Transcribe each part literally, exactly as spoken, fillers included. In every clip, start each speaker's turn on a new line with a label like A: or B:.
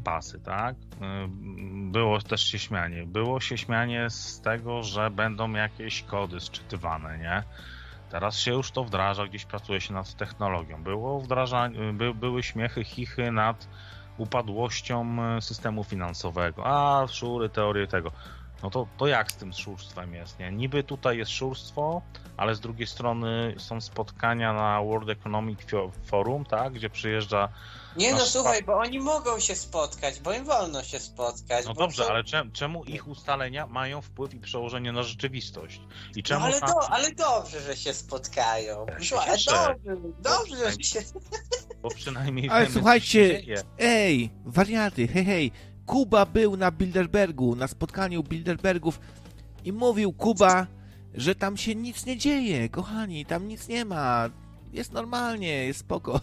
A: zapasy, tak? Było też się śmianie. Było się śmianie z tego, że będą jakieś kody sczytywane, nie? Teraz się już to wdraża, gdzieś pracuje się nad technologią. Było wdrażanie, by, były śmiechy, chichy nad upadłością systemu finansowego. A, szury, teorie tego. No to, to jak z tym szurstwem jest, nie? Niby tutaj jest szurstwo, ale z drugiej strony są spotkania na World Economic Forum, tak? Gdzie przyjeżdża...
B: Nie no, słuchaj, bo oni mogą się spotkać, bo im wolno się spotkać.
A: No
B: bo
A: dobrze,
B: to...
A: ale czemu, czemu ich ustalenia mają wpływ i przełożenie na rzeczywistość? I czemu
B: no ale,
A: tam...
B: do, ale dobrze, że się spotkają.
A: Ja się
B: Słuchaj,
A: cieszę.
B: dobrze, dobrze, że się...
A: Bo przynajmniej
C: Ale
A: wiemy,
C: słuchajcie,
A: co się dzieje.
C: ej, wariaty, hej, hej, Kuba był na Bilderbergu, na spotkaniu Bilderbergów i mówił Kuba, że tam się nic nie dzieje, kochani, tam nic nie ma, jest normalnie, jest spoko.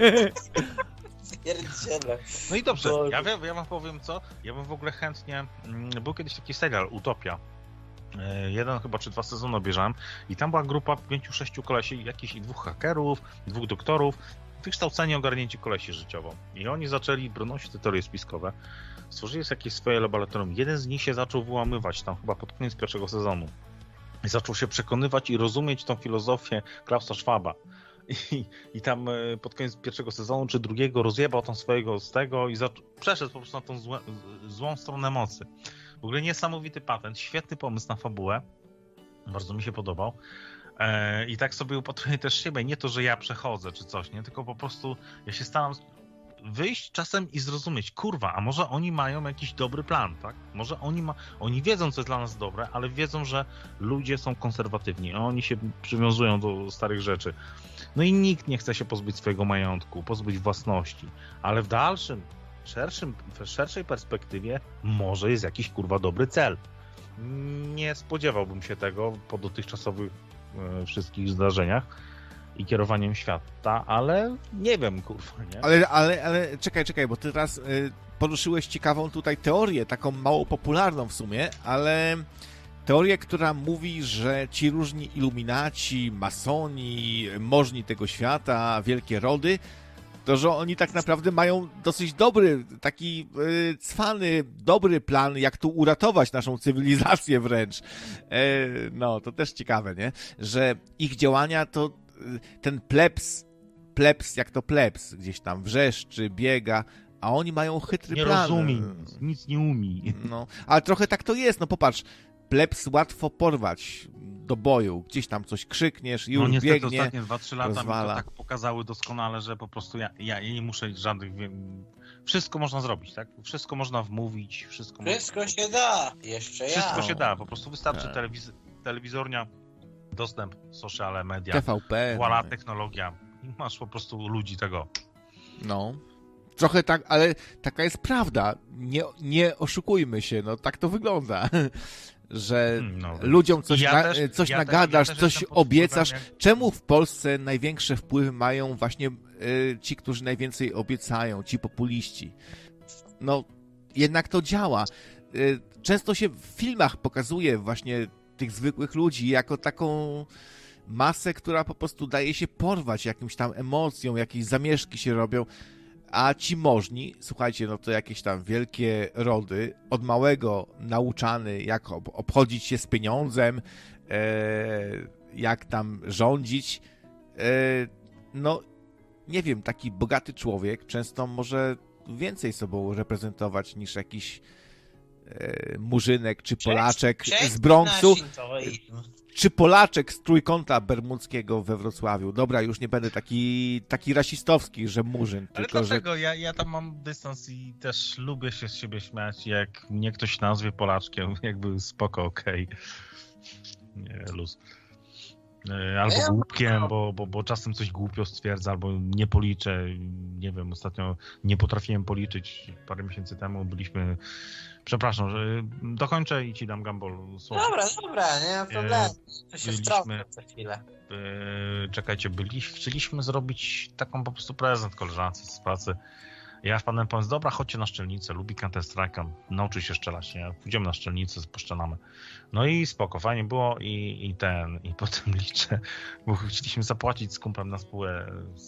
B: Pierdziele.
A: No i dobrze,
B: Bo...
A: ja, ja wam powiem co, ja bym w ogóle chętnie, był kiedyś taki serial Utopia, jeden chyba czy dwa sezony obejrzałem i tam była grupa pięciu, sześciu kolesi, jakichś dwóch hakerów, dwóch doktorów, wykształceni, ogarnięci kolesi życiowo. I oni zaczęli brnąć te teorie spiskowe, stworzyli jakieś swoje laboratorium. Jeden z nich się zaczął wyłamywać tam chyba pod koniec pierwszego sezonu. I zaczął się przekonywać i rozumieć tą filozofię Klausa Schwaba. I, I tam pod koniec pierwszego sezonu czy drugiego rozjebał tam swojego z tego i zaczął, przeszedł po prostu na tą złe, złą stronę mocy. W ogóle niesamowity patent, świetny pomysł na fabułę. Bardzo mi się podobał. E, I tak sobie upatruję też siebie. Nie to, że ja przechodzę czy coś, nie? Tylko po prostu ja się staram wyjść czasem i zrozumieć, kurwa, a może oni mają jakiś dobry plan, tak? Może oni ma, oni wiedzą, co jest dla nas dobre, ale wiedzą, że ludzie są konserwatywni, oni się przywiązują do starych rzeczy. No i nikt nie chce się pozbyć swojego majątku, pozbyć własności, ale w dalszym, szerszym, w szerszej perspektywie może jest jakiś, kurwa, dobry cel. Nie spodziewałbym się tego po dotychczasowych e, wszystkich zdarzeniach i kierowaniem świata, ale nie wiem, kurwa, nie?
C: Ale, ale, ale czekaj, czekaj, bo ty teraz y, poruszyłeś ciekawą tutaj teorię, taką mało popularną w sumie, ale teorię, która mówi, że ci różni iluminaci, masoni, możni tego świata, wielkie rody, to że oni tak naprawdę mają dosyć dobry, taki y, cwany, dobry plan, jak tu uratować naszą cywilizację wręcz. E, no, to też ciekawe, nie? Że ich działania to ten plebs, plebs jak to plebs, gdzieś tam wrzeszczy, biega, a oni mają chytry
A: nie
C: plan.
A: Nie rozumie, nic nie umie.
C: No, ale trochę tak to jest, no popatrz, plebs łatwo porwać do boju, gdzieś tam coś krzykniesz i już
A: no, niestety
C: biegnie,
A: ostatnie dwa trzy lata
C: rozwala.
A: mi to tak pokazały doskonale, że po prostu ja, ja, ja nie muszę żadnych... Wszystko można zrobić, tak? Wszystko można wmówić, wszystko...
B: Wszystko
A: można...
B: się da, jeszcze
A: Wszystko
B: ja.
A: się da, po prostu wystarczy
C: tak.
A: telewiz... telewizornia, dostęp, sociale media,
C: T V P.
A: voila,
C: no.
A: technologia i masz po prostu ludzi tego.
C: No. Trochę tak, ale taka jest prawda. Nie, nie oszukujmy się, no tak to wygląda. Że
A: no,
C: ludziom coś,
A: ja
C: na,
A: też,
C: coś
A: ja
C: nagadasz,
A: też, ja
C: coś
A: też
C: obiecasz.
A: jak...
C: Czemu w Polsce największe wpływy mają właśnie y, ci, którzy najwięcej obiecają, ci populiści? No, jednak to działa. Y, często się w filmach pokazuje właśnie tych zwykłych ludzi jako taką masę, która po prostu daje się porwać jakimś tam emocją, jakieś zamieszki się robią. A ci możni, słuchajcie, no to jakieś tam wielkie rody, od małego nauczany, jak ob- obchodzić się z pieniądzem, e, jak tam rządzić. E, no, nie wiem, taki bogaty człowiek często może więcej sobą reprezentować niż jakiś e, murzynek czy Polaczek
B: Cześć,
C: z Bronxu.
B: nasi,
C: Czy Polaczek z Trójkąta Bermudzkiego we Wrocławiu. Dobra, już nie będę taki, taki rasistowski, że murzyn.
A: Ale
C: tylko,
A: dlatego
C: że...
A: ja, ja tam mam dystans i też lubię się z siebie śmiać, jak mnie ktoś nazwie Polaczkiem, jakby spoko, okej. Okay. Nie, luz. Albo
B: Ja-
A: głupkiem, bo, bo, bo czasem coś głupio stwierdza, albo nie policzę. Nie wiem, ostatnio nie potrafiłem policzyć. Parę miesięcy temu byliśmy... Przepraszam, że dokończę i ci dam Gumball słowo.
B: Dobra, dobra, nie ma problemu. To się
A: byliśmy-
B: wtrącę za chwilę.
A: Yy, czekajcie, byli, chcieliśmy zrobić taką po prostu prezent koleżance z pracy. Ja wpadłem pomysł, dobra, chodźcie na szczelnicę, lubi Counter Strike'a, nauczy się strzelać, nie? Pójdziemy na szczelnicę, poszczelamy. No i spoko, fajnie było i, i ten, i potem liczę, bo chcieliśmy zapłacić z kumplem na spółę z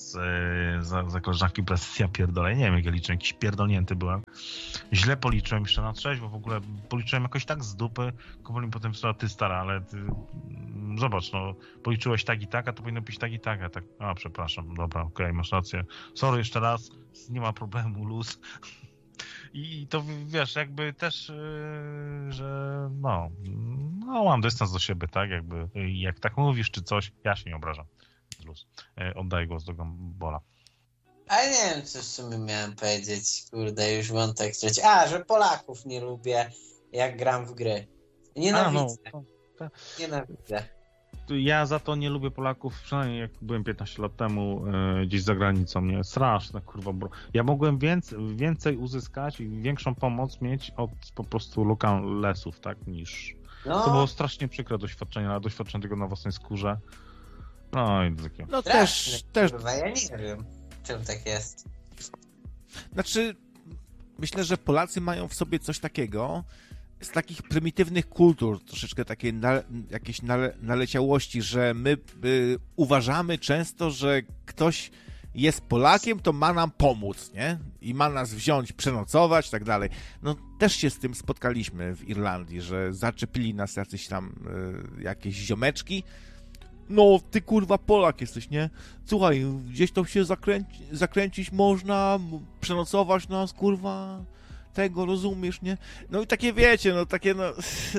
A: z, za, za koleżanki presji, ja pierdolę, nie wiem jak ja liczę, jakiś pierdolnięty byłem. Źle policzyłem jeszcze na trzeźwo, w ogóle policzyłem jakoś tak z dupy, Kowalin potem powiedział, ty stara, ale ty, zobacz, no, policzyłeś tak i tak, a to powinno być tak i tak, a tak, a przepraszam, dobra, okej, okay, masz rację, sorry jeszcze raz, nie ma problemu, luz. I to wiesz, jakby też, yy, że no, no, mam dystans do siebie, tak, jakby, jak tak mówisz czy coś, ja się nie obrażam. Luz. Yy, oddaję głos do Gambola.
B: A nie wiem, co w sumie miałem powiedzieć, kurde, już wątek trzeci. A, że Polaków nie lubię, jak gram w gry. Nienawidzę. A, no, to, to... Nienawidzę.
A: Ja za to nie lubię Polaków, przynajmniej jak byłem piętnaście lat temu yy, gdzieś za granicą, nie? Straszne, kurwa, bro. Ja mogłem więcej, więcej uzyskać i większą pomoc mieć od po prostu lokalesów, tak, niż... No. To było strasznie przykre doświadczenie, ale doświadczenie tego na własnej skórze. No i takie.
C: No też, też...
B: Kurwa, ja nie wiem, czym tak jest.
C: Znaczy, myślę, że Polacy mają w sobie coś takiego, z takich prymitywnych kultur, troszeczkę takiej na, jakiejś nale, naleciałości, że my y, uważamy często, że ktoś jest Polakiem, to ma nam pomóc, nie? I ma nas wziąć, przenocować i tak dalej. No też się z tym spotkaliśmy w Irlandii, że zaczepili nas jacyś tam y, jakieś ziomeczki. No, ty kurwa Polak jesteś, nie? Słuchaj, gdzieś tam się zakręci, zakręcić można, przenocować nas, kurwa... tego, rozumiesz, nie? No i takie wiecie, no takie no...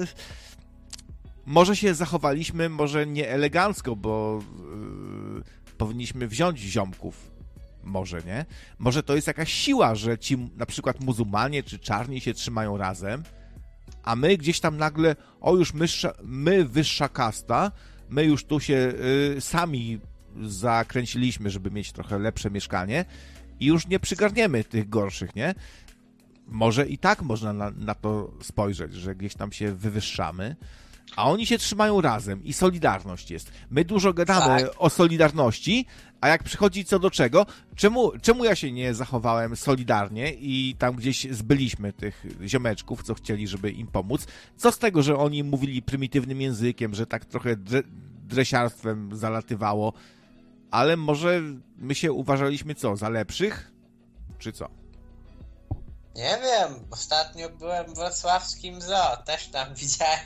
C: może się zachowaliśmy, może nie elegancko, bo yy, powinniśmy wziąć ziomków. Może, nie? Może to jest jakaś siła, że ci na przykład muzułmanie czy czarni się trzymają razem, a my gdzieś tam nagle, o już my, my wyższa kasta, my już tu się yy, sami zakręciliśmy, żeby mieć trochę lepsze mieszkanie i już nie przygarniemy tych gorszych, nie? Może i tak można na, na to spojrzeć, że gdzieś tam się wywyższamy, a oni się trzymają razem i solidarność jest. My dużo gadamy tak. o solidarności, a jak przychodzi co do czego, czemu, czemu ja się nie zachowałem solidarnie i tam gdzieś zbyliśmy tych ziomeczków, co chcieli, żeby im pomóc? Co z tego, że oni mówili prymitywnym językiem, że tak trochę dre, dresiarstwem zalatywało, ale może my się uważaliśmy co, za lepszych? Czy co?
B: Nie wiem, ostatnio byłem w wrocławskim zoo, też tam widziałem.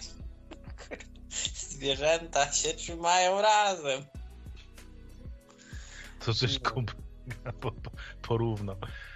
B: Zwierzęta się trzymają razem.
A: To coś kup porówno.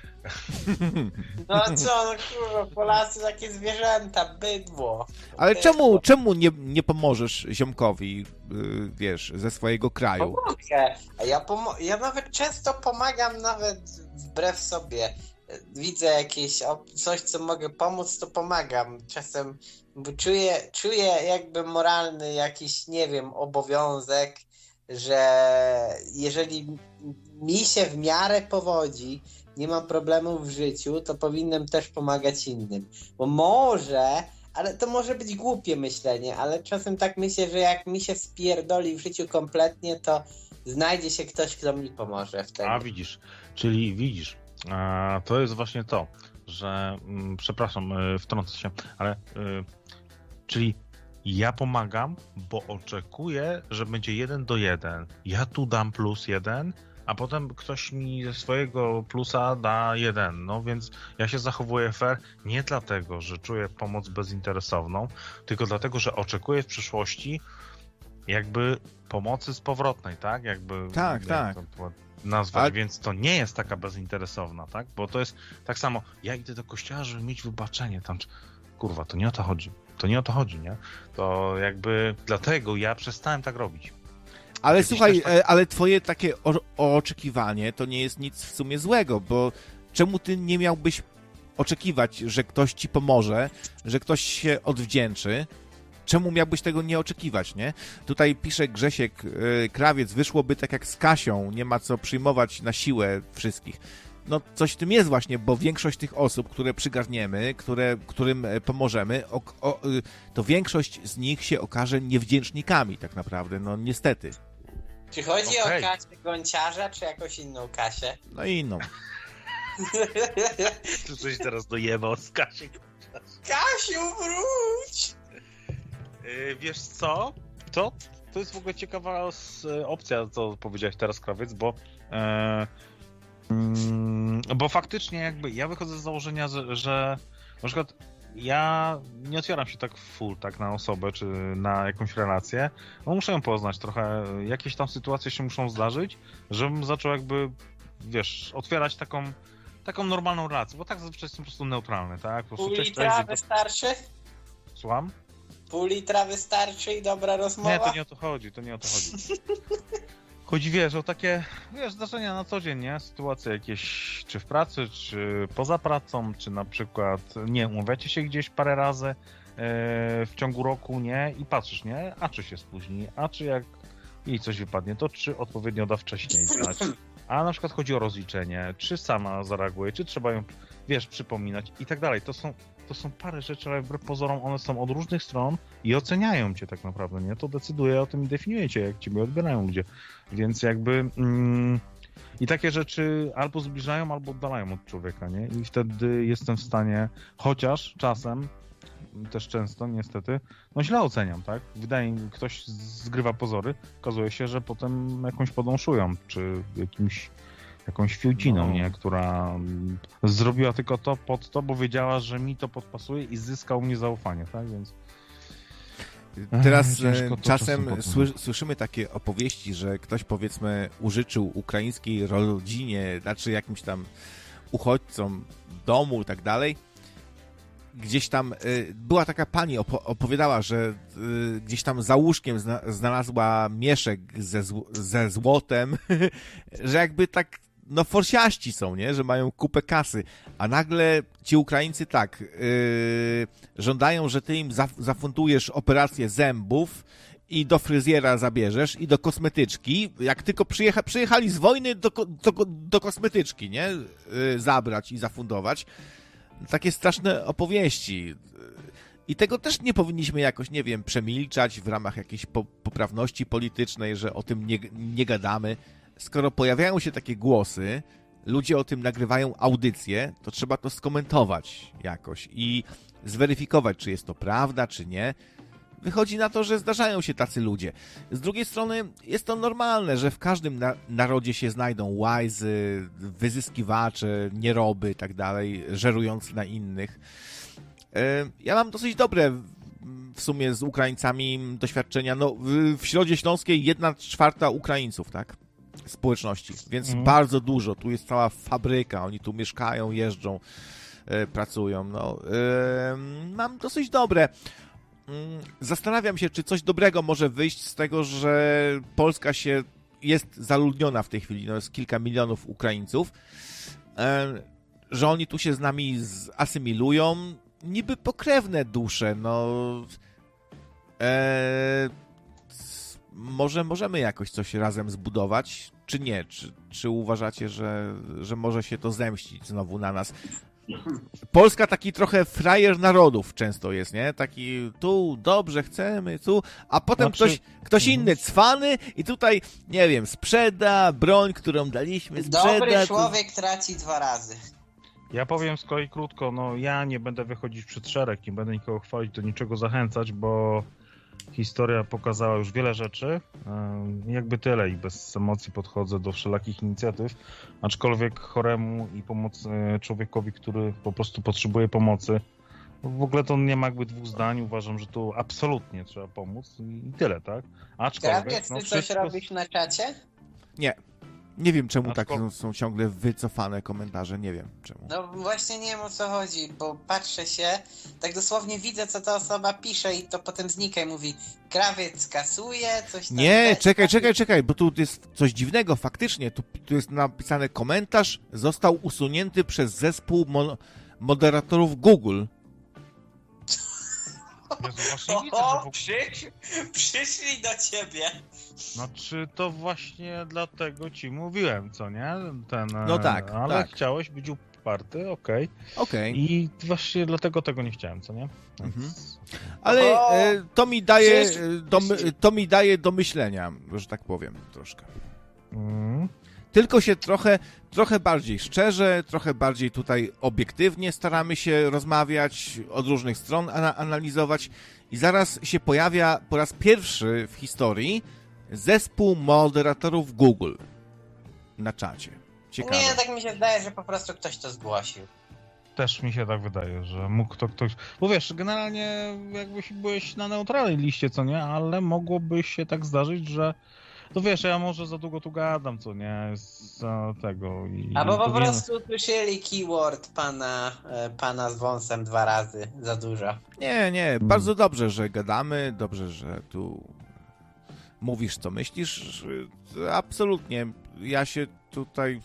B: No co, no kurwa, Polacy takie zwierzęta, bydło.
C: Ale
B: bydło.
C: czemu, czemu nie, nie pomożesz ziomkowi, yy, wiesz, ze swojego kraju?
B: Pomogę. A ja, pomo- ja nawet często pomagam, nawet wbrew sobie. Widzę jakieś coś, co mogę pomóc, to pomagam. Czasem bo czuję, czuję jakby moralny jakiś, nie wiem, obowiązek, że jeżeli mi się w miarę powodzi, nie mam problemów w życiu, to powinienem też pomagać innym. Bo może, ale to może być głupie myślenie, ale czasem tak myślę, że jak mi się spierdoli w życiu kompletnie, to znajdzie się ktoś, kto mi pomoże wtedy.
A: A widzisz, czyli widzisz, a, to jest właśnie to, że, m, przepraszam, y, wtrącę się, ale y, czyli ja pomagam, bo oczekuję, że będzie jeden do jeden. Ja tu dam plus jeden, a potem ktoś mi ze swojego plusa da jeden. No więc ja się zachowuję fair nie dlatego, że czuję pomoc bezinteresowną, tylko dlatego, że oczekuję w przyszłości jakby pomocy z powrotnej, tak? Jakby
C: tak,
A: jak
C: tak.
A: To nazwać,
C: Ale...
A: więc to nie jest taka bezinteresowna, tak? Bo to jest tak samo, ja idę do kościoła, żeby mieć wybaczenie tam. Kurwa, to nie o to chodzi. To nie o to chodzi, nie? To jakby dlatego ja przestałem tak robić.
C: Ale
A: Jakieś
C: słuchaj,
A: tak...
C: ale twoje takie o- oczekiwanie to nie jest nic w sumie złego, bo czemu ty nie miałbyś oczekiwać, że ktoś ci pomoże, że ktoś się odwdzięczy? Czemu miałbyś tego nie oczekiwać, nie? Tutaj pisze Grzesiek yy, Krawiec, wyszłoby tak jak z Kasią, nie ma co przyjmować na siłę wszystkich. No coś w tym jest właśnie, bo większość tych osób, które przygarniemy, które, którym pomożemy, o, o, to większość z nich się okaże niewdzięcznikami tak naprawdę, no niestety.
B: Czy chodzi
A: okay.
B: o Kasię Gonciarza, czy jakąś inną Kasię?
C: No i inną.
A: Tu coś teraz dojebał z Kasią.
B: Kasiu, wróć!
A: Yy, wiesz co? To, to jest w ogóle ciekawa opcja, co powiedziałeś teraz, Krawiec, bo E, mm, bo faktycznie jakby ja wychodzę z założenia, że, że na przykład ja nie otwieram się tak full tak na osobę, czy na jakąś relację, bo muszę ją poznać trochę, jakieś tam sytuacje się muszą zdarzyć, żebym zaczął jakby, wiesz, otwierać taką taką normalną relację, bo tak zazwyczaj jestem po prostu neutralny, tak? Po prostu
B: Pół
A: cześć,
B: litra
A: cześć,
B: wystarczy?
A: Słucham?
B: Pół litra wystarczy i dobra rozmowa?
A: Nie, to nie o to chodzi, to nie o to chodzi. Chodzi, wiesz, o takie, wiesz, zdarzenia na co dzień, nie? Sytuacje jakieś, czy w pracy, czy poza pracą, czy na przykład, nie, umawiacie się gdzieś parę razy yy, w ciągu roku, nie? I patrzysz, nie? A czy się spóźni, a czy jak jej coś wypadnie, to czy odpowiednio da wcześniej znać. A na przykład chodzi o rozliczenie, czy sama zareaguje, czy trzeba ją, wiesz, przypominać i tak dalej. To są, to są parę rzeczy, ale wbrew pozorom one są od różnych stron i oceniają cię tak naprawdę, nie? To decyduje o tym i definiuje cię, jak ciebie odbierają ludzie. Więc jakby... Mm, i takie rzeczy albo zbliżają, albo oddalają od człowieka, nie? I wtedy jestem w stanie, chociaż czasem, też często niestety, no źle oceniam, tak? Wydaje mi, ktoś zgrywa pozory, okazuje się, że potem jakąś podąszują, czy jakimś, jakąś fiuciną,
C: no.
A: nie? Która zrobiła tylko to pod to, bo wiedziała, że mi to podpasuje i zyskał mnie zaufanie, tak? Więc...
C: Teraz
A: Ech,
C: czasem sły, słyszymy takie opowieści, że ktoś powiedzmy użyczył ukraińskiej rodzinie, znaczy jakimś tam uchodźcom domu i tak dalej. Gdzieś tam y, była taka pani, opo- opowiadała, że y, gdzieś tam za łóżkiem zna- znalazła mieszek ze, zł- ze złotem, że jakby tak, no forsiaści są, nie? Że mają kupę kasy, a nagle ci Ukraińcy tak, y, żądają, że ty im zaf- zafundujesz operację zębów i do fryzjera zabierzesz i do kosmetyczki, jak tylko przyjecha- przyjechali z wojny do, ko- do, do kosmetyczki, nie? Y, zabrać i zafundować. Takie straszne opowieści. I tego też nie powinniśmy jakoś, nie wiem, przemilczać w ramach jakiejś po- poprawności politycznej, że o tym nie, nie gadamy. Skoro pojawiają się takie głosy, ludzie o tym nagrywają audycje, to trzeba to skomentować jakoś i zweryfikować, czy jest to prawda, czy nie. Wychodzi na to, że zdarzają się tacy ludzie. Z drugiej strony jest to normalne, że w każdym na- narodzie się znajdą łajzy, wyzyskiwacze, nieroby i tak dalej, żerujący na innych. E, ja mam dosyć dobre w sumie z Ukraińcami doświadczenia. No, w, w Środzie Śląskiej jedna czwarta Ukraińców, tak? Społeczności, więc mm. bardzo dużo. Tu jest cała fabryka, oni tu mieszkają, jeżdżą, e, pracują. No, e, mam dosyć dobre. Zastanawiam się, czy coś dobrego może wyjść z tego, że Polska się jest zaludniona w tej chwili, no jest kilka milionów Ukraińców, że oni tu się z nami asymilują, niby pokrewne dusze, no e, może możemy jakoś coś razem zbudować, czy nie? Czy, czy uważacie, że, że może się to zemścić znowu na nas? Polska taki trochę frajer narodów często jest, nie? Taki tu dobrze chcemy, tu, a potem znaczy... ktoś, ktoś inny cwany i tutaj, nie wiem, sprzeda broń, którą daliśmy, sprzeda...
B: Dobry człowiek tu... traci dwa razy.
A: Ja powiem z kolei krótko, no ja nie będę wychodzić przed szereg, nie będę nikogo chwalić, do niczego zachęcać, bo historia pokazała już wiele rzeczy, jakby tyle i bez emocji podchodzę do wszelakich inicjatyw, aczkolwiek choremu i pomocy człowiekowi, który po prostu potrzebuje pomocy, w ogóle to nie ma jakby dwóch zdań, uważam, że tu absolutnie trzeba pomóc i tyle, tak? Aczkolwiek...
B: Krawiec, ty
A: no,
B: coś
A: wszystko...
B: robisz na czacie?
C: Nie. Nie wiem, czemu
A: Aczkol...
C: tak są ciągle wycofane komentarze, nie wiem czemu.
B: No właśnie nie wiem, o co chodzi, bo patrzę się, tak dosłownie widzę, co ta osoba pisze i to potem znika i mówi, krawiec kasuje, coś tam...
C: Nie,
B: też,
C: czekaj,
B: tak...
C: czekaj, czekaj, bo tu jest coś dziwnego, faktycznie, tu, tu jest napisane komentarz, został usunięty przez zespół mo- moderatorów Google.
A: Jezu, właśnie widzę,
B: O,
A: że...
B: przysz... przyszli do ciebie.
A: Znaczy to właśnie dlatego ci mówiłem, co nie? Ten,
C: no tak,
A: ale
C: tak.
A: chciałeś być uparty, okej.
C: Okay. Okay.
A: I właśnie dlatego tego nie chciałem, co nie? Więc...
C: Mhm. Ale e, to mi daje do, to mi daje do myślenia, że tak powiem, troszkę.
A: Mm.
C: Tylko się trochę, trochę bardziej szczerze, trochę bardziej tutaj obiektywnie staramy się rozmawiać, od różnych stron ana- analizować i zaraz się pojawia po raz pierwszy w historii zespół moderatorów Google. na czacie. Ciekawe.
B: Nie, tak mi się zdaje, że po prostu ktoś to zgłosił.
A: Też mi się tak wydaje, że mógł to ktoś... Bo wiesz, generalnie jakbyś byłeś na neutralnej liście, co nie? Ale mogłoby się tak zdarzyć, że... To wiesz, ja może za długo tu gadam, co nie? Z tego i...
B: Albo po
A: powinien...
B: prostu słyszeli keyword pana, e, pana z wąsem dwa razy za dużo.
C: Nie, nie, bardzo dobrze, że gadamy, dobrze, że tu mówisz, co myślisz. Absolutnie, ja się tutaj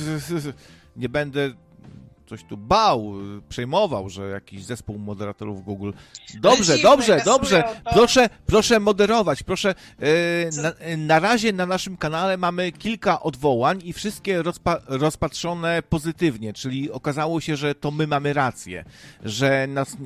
C: nie będę coś tu bał, przejmował, że jakiś zespół moderatorów Google. Dobrze,
B: dziwne,
C: dobrze,
B: kasują
C: dobrze.
B: to.
C: Proszę, proszę moderować. Proszę. E, na, na razie na naszym kanale mamy kilka odwołań i wszystkie rozpa rozpatrzone pozytywnie, czyli okazało się, że to my mamy rację, że nas,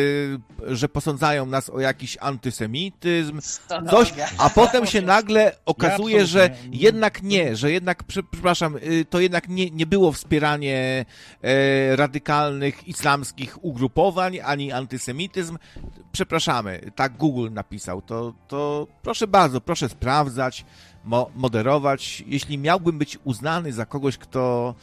C: e, że posądzają nas o jakiś antysemityzm, coś, a potem się nagle okazuje,
A: Ja
C: że
A: absolutnie.
C: jednak nie, że jednak, przepraszam, y, to jednak nie, nie było wspieranie e, radykalnych islamskich ugrupowań, ani antysemityzm. Przepraszamy, tak Google napisał. To, to proszę bardzo, proszę sprawdzać, mo moderować. Jeśli miałbym być uznany za kogoś, kto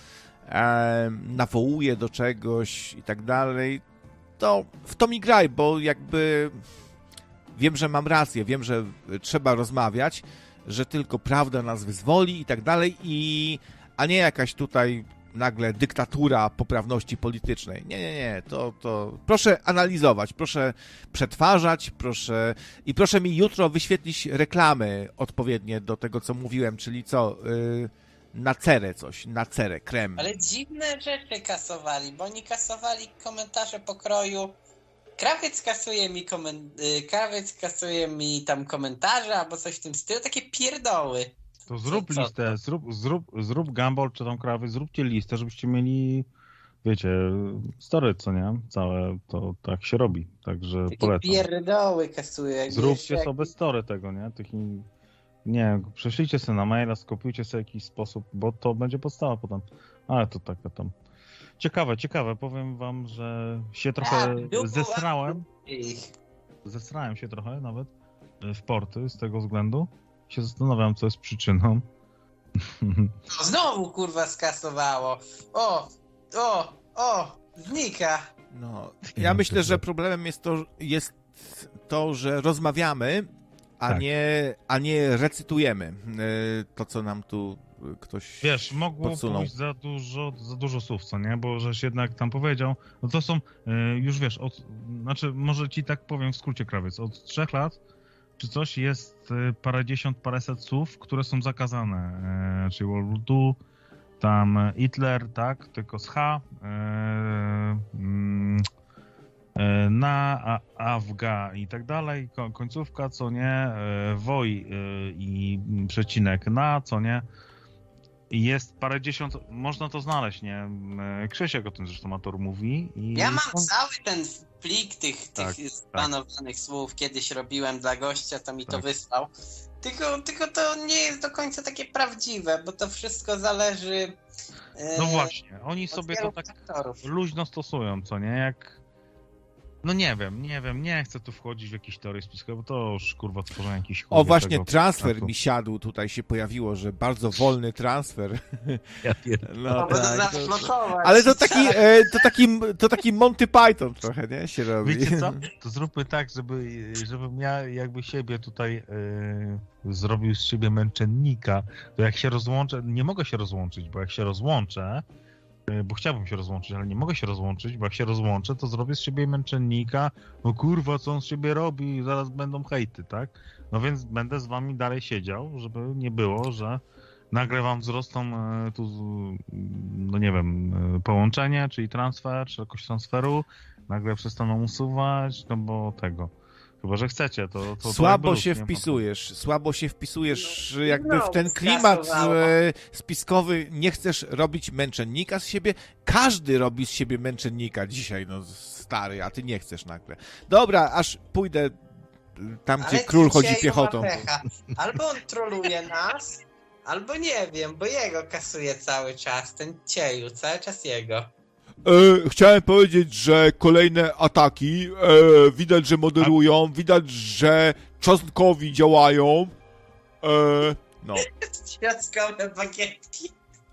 C: e, nawołuje do czegoś i tak dalej, to w to mi graj, bo jakby wiem, że mam rację, wiem, że trzeba rozmawiać, że tylko prawda nas wyzwoli i tak dalej, i a nie jakaś tutaj nagle dyktatura poprawności politycznej. Nie, nie, nie, to, to proszę analizować, proszę przetwarzać, proszę i proszę mi jutro wyświetlić reklamy odpowiednie do tego, co mówiłem, czyli co, yy, na cerę coś, na cerę, krem.
B: Ale dziwne rzeczy kasowali, bo oni kasowali komentarze pokroju Krawiec kasuje mi komen... Krawiec kasuje mi tam komentarze albo coś w tym stylu, takie pierdoły.
A: To zrób
B: Co- co
A: listę,
B: to?
A: zrób, zrób, zrób Gumball czy tam Krawy, zróbcie listę, żebyście mieli, wiecie, story, co nie? Całe to tak się robi, także
B: Takie
A: polecam.
B: pierdoły kasuje. jak
A: Zróbcie
B: wiesz,
A: sobie story tego, nie? Tych, in- nie, prześlijcie sobie na maila, skopiujcie sobie w jakiś sposób, bo to będzie podstawa potem. Ale to taka tam... Ciekawe, ciekawe, powiem wam, że się trochę
B: A, dupu,
A: zesrałem,
B: Ich.
A: zesrałem się trochę nawet w porty z tego względu. Się zastanawiam, co jest przyczyną.
B: No, znowu kurwa skasowało. O, o, o, znika.
C: No, ja myślę, że problemem jest to, jest to, że rozmawiamy, a,
A: Tak.
C: nie, a nie recytujemy y, to, co nam tu ktoś
A: Wiesz, mogło
C: podsunął.
A: pójść za dużo, za dużo słów, co nie? Bo żeś jednak tam powiedział, no to są, y, już wiesz, od, znaczy może ci tak powiem w skrócie, Krawiec, od trzech lat czy coś jest y, parędziesiąt, paręset słów, które są zakazane, y, czyli World War Two, tam Hitler, tak, tylko z H, y, mm, y, na a, Afga i tak dalej, ko, końcówka, co nie, y, woj y, i przecinek na, co nie. I jest parędziesiąt, można to znaleźć, nie? Krzysiek o tym zresztą autor mówi. I
B: Ja mam
A: są-
B: cały ten plik tych,
A: Tak,
B: tych planowanych słów, kiedyś robiłem dla gościa, to mi to
A: Tak.
B: wysłał. Tylko, tylko to nie jest do końca takie prawdziwe, bo to wszystko zależy e,
A: No właśnie, oni
B: od
A: sobie
B: wielu
A: to tak
B: faktorów.
A: luźno stosują, co nie? Jak... No nie wiem, nie wiem, nie chcę tu wchodzić w jakieś teorie spiskowe, bo to już kurwa tworzenie jakiś
C: O, właśnie
A: tego
C: transfer
A: światu.
C: mi siadł, tutaj się pojawiło, że bardzo wolny transfer.
A: Ja pierdolę.
C: No,
B: No, bo to
C: tak, to-
B: zablokować.
C: ale to taki, e, to taki, to taki Monty Python trochę, nie? Się robi.
A: Wiecie co? To zróbmy tak, żeby, żebym ja jakby siebie tutaj yy, zrobił z siebie męczennika, to jak się rozłączę, nie mogę się rozłączyć, bo jak się rozłączę, yy, bo chciałbym się rozłączyć, ale nie mogę się rozłączyć, bo jak się rozłączę, to zrobię z siebie męczennika, no kurwa, co on z siebie robi, zaraz będą hejty, tak? No więc będę z wami dalej siedział, żeby nie było, że nagle wam wzrosną e, tu, no nie wiem, e, połączenie, czyli transfer, czy jakoś transferu, nagle przestaną usuwać, no bo tego. Chyba że chcecie, to... to, to
C: Słabo
A: jakby
C: się
A: luz, nie ma-
C: wpisujesz, słabo się wpisujesz jakby w
B: no,
C: ten klimat
B: skasowało.
C: e, spiskowy. Nie chcesz robić męczennika z siebie? Każdy robi z siebie męczennika dzisiaj, no stary, a ty nie chcesz nagle. Dobra, aż pójdę tam, gdzie
B: Ale
C: król chodzi
B: dzisiaj
C: piechotą.
B: ma pecha. Albo on troluje nas, albo nie wiem, bo jego kasuje cały czas, ten cieju, cały czas jego.
C: E, chciałem powiedzieć, że kolejne ataki, e, widać, że moderują, widać, że czosnkowi działają. E, no.
B: Środkowe bagietki.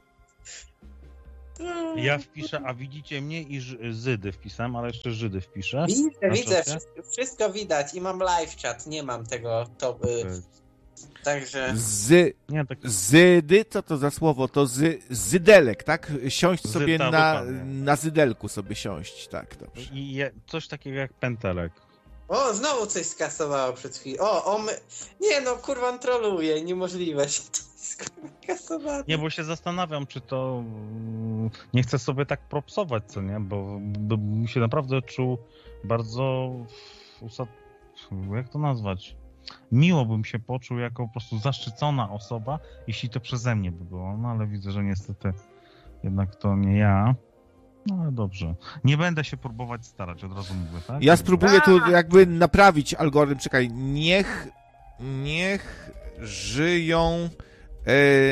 A: Ja wpiszę, a widzicie mnie i Ż- Zydy wpisałem, ale jeszcze Żydy wpiszę.
B: Widzę,
A: Na
B: widzę,
A: czacie.
B: wszystko, wszystko widać i mam live chat, nie mam tego, to, y,
A: Okej.
B: także...
C: Z,
A: Nie, tak
C: zydy, co to za słowo? To zy, zydelek, tak? Siąść
A: Zyta,
C: sobie na,
A: dokładnie.
C: na zydelku sobie siąść, tak, dobrze.
A: i je, coś takiego jak pętelek.
B: O, znowu coś skasowało przed chwilą. O, o my... Nie no, kurwa, on troluje, niemożliwe, że to jest kurwa kasowane.
A: Nie, bo się zastanawiam, czy to... mm, Nie chcę sobie tak propsować, co nie? Bo bym się naprawdę czuł bardzo... usa- Jak to nazwać? Miło bym się poczuł jako po prostu zaszczycona osoba, jeśli to przeze mnie by było. No ale widzę, że niestety jednak to nie ja. No ale dobrze. Nie będę się próbować starać, od razu mówię, tak?
C: Ja spróbuję tu jakby naprawić algorytm. Czekaj, niech, niech żyją, e,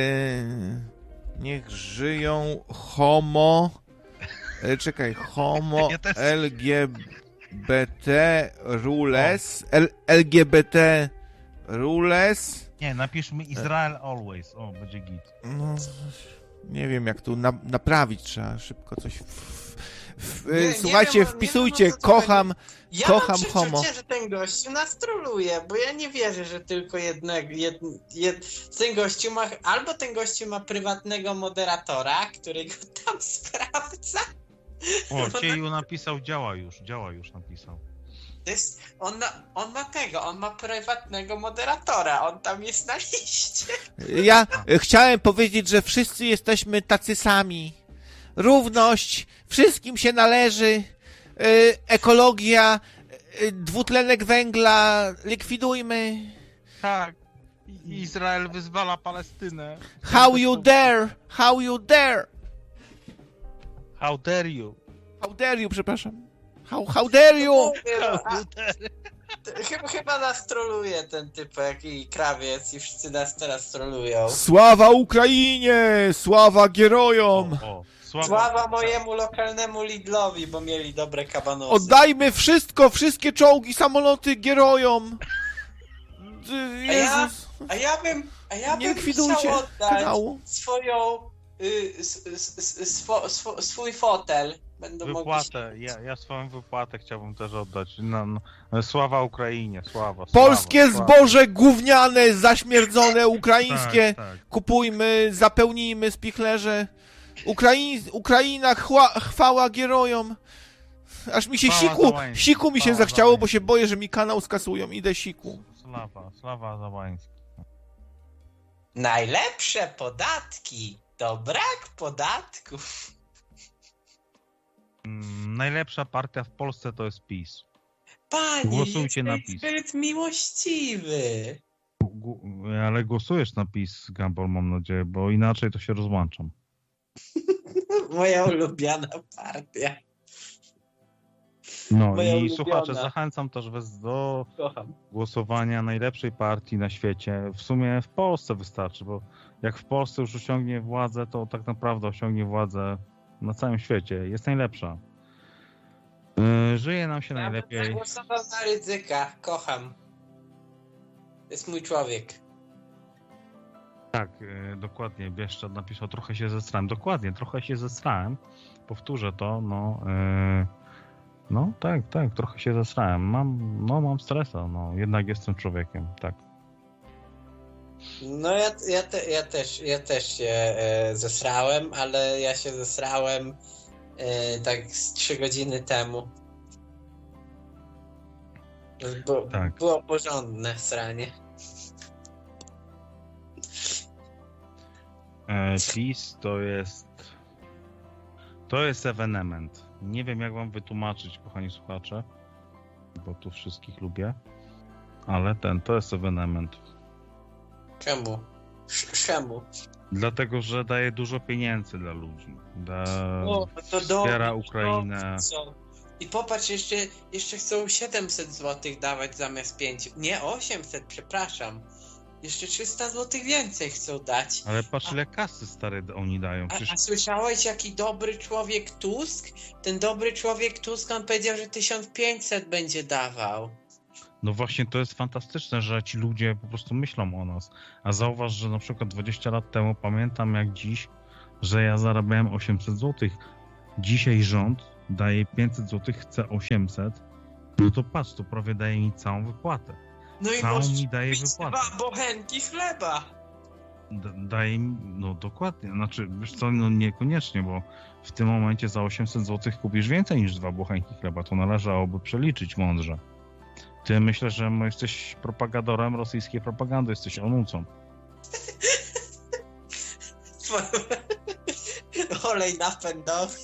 C: niech żyją homo, e, czekaj, homo
A: Ja też-
C: L G B T rules, L, L G B T rules,
A: Nie, napiszmy Israel always. O, będzie git.
C: no, nie wiem jak tu na, naprawić, trzeba szybko coś, w, w,
B: Nie, nie
C: słuchajcie,
B: wiem, o- nie
C: wpisujcie,
B: wiem, o co tu
C: kocham,
B: Ja
C: kocham
B: mam
C: homo.
B: przeczucie, że ten gościu nas troluje, bo ja nie wierzę, że tylko jednego, jed, jed, ten gościu ma, albo ten gościu ma prywatnego moderatora, który go tam sprawdza.
A: O, Cieju napisał, działa już, działa już napisał.
B: To jest, on, na, on ma tego, on ma prywatnego moderatora, on tam jest na liście.
C: Ja e, chciałem powiedzieć, że wszyscy jesteśmy tacy sami. Równość, wszystkim się należy. E, ekologia, e, dwutlenek węgla, likwidujmy.
A: Tak. I- Izrael wyzwala Palestynę.
C: How you dare, how you dare,
A: How dare you?
C: how dare you, przepraszam. How, how dare you?
B: Mówię, no,
A: How
B: a,
A: you dare?
B: t- chyba, chyba nas troluje ten typek i krawiec i wszyscy nas teraz trolują.
C: Sława Ukrainie, sława gerojom.
A: O, o, sława,
B: Sława mojemu lokalnemu Lidlowi, bo mieli dobre kabanosy.
C: Oddajmy wszystko, wszystkie czołgi, samoloty gerojom. D- Jezus,
B: A ja bym, a ja
C: nie
B: bym
C: likwidujcie
B: chciał oddać
C: kanału.
B: swoją, y, s, s, s, swo, swo, swój fotel. Będą mogli
A: Wypłatę,
B: się...
A: ja, ja swoją wypłatę chciałbym też oddać. No, no, sława Ukrainie, sława.
C: Polskie
A: sława,
C: zboże gówniane, zaśmierdzone, ukraińskie.
A: Tak, tak.
C: Kupujmy, zapełnijmy spichlerze. Ukraiń, Ukraina, chła, chwała gerojom. Aż mi się
A: Chwała
C: siku,
A: Załański,
C: siku mi się
A: chwała
C: zachciało, bo
A: Załański.
C: się boję, że mi kanał skasują. Idę siku.
A: Sława, sława Załański.
B: Najlepsze podatki to brak podatków.
A: Mm, najlepsza partia w Polsce to jest PiS.
B: Panie,
A: Głosujcie na
B: jesteś
A: PiS.
B: zbyt miłościwy.
A: Gu- Ale głosujesz na PiS, Gambol, mam nadzieję, bo inaczej to się rozłączam.
B: Moja ulubiona partia.
A: No
B: Moja
A: i
B: ulubiona.
A: słuchacze, zachęcam też was do
B: Kocham.
A: głosowania najlepszej partii na świecie. W sumie w Polsce wystarczy, bo jak w Polsce już osiągnie władzę, to tak naprawdę osiągnie władzę na całym świecie. Jest najlepsza. Yy, Żyje nam się
B: Ja bym
A: najlepiej.
B: zagłosował na Rydzyka. Kocham. To jest mój człowiek.
A: Tak, yy, dokładnie. Bieszczad napisał, trochę się zestrałem. Dokładnie, trochę się zestrałem. Powtórzę to, no. Yy, no tak, tak, trochę się zestrałem. Mam, no mam stresa, no. Jednak jestem człowiekiem, tak.
B: No ja, ja, te, ja, też, ja też się e, zesrałem, ale ja się zesrałem e, tak z trzy godziny temu. Bo,
A: Tak.
B: Było porządne sranie.
A: E, PiS to jest to jest ewenement. Nie wiem jak wam wytłumaczyć, kochani słuchacze, bo tu wszystkich lubię, ale ten to jest ewenement.
B: Czemu? Sz- Czemu?
A: Dlatego, że daje dużo pieniędzy dla ludzi. Da,
B: O, to
A: wspiera
B: dobrze,
A: Ukrainę.
B: dobrze są. I popatrz, jeszcze, jeszcze chcą siedemset złotych dawać zamiast pięć. Nie, osiemset, przepraszam. Jeszcze trzysta złotych więcej chcą dać.
A: Ale patrz ile kasy stary oni dają.
B: A,
A: Przecież
B: a słyszałeś, jaki dobry człowiek Tusk? Ten dobry człowiek Tusk, on powiedział, że tysiąc pięćset będzie dawał.
A: no właśnie to jest fantastyczne, że ci ludzie po prostu myślą o nas. A zauważ, że na przykład dwadzieścia lat temu, pamiętam jak dziś,
D: że ja zarabiałem osiemset złotych. Dzisiaj rząd daje pięćset złotych, chce osiemset. No to patrz, to prawie daje mi całą wypłatę.
B: No i
D: Całą
B: możesz
D: mi daje
B: kupić
D: wypłatę.
B: dwa bochenki chleba.
D: Da, daje mi, no dokładnie, znaczy, wiesz co, no niekoniecznie, bo w tym momencie za osiemset złotych kupisz więcej niż dwa bochenki chleba, to należałoby przeliczyć mądrze. Ty myślę, że jesteś propagatorem rosyjskiej propagandy, jesteś onucą.
B: Olej napędowy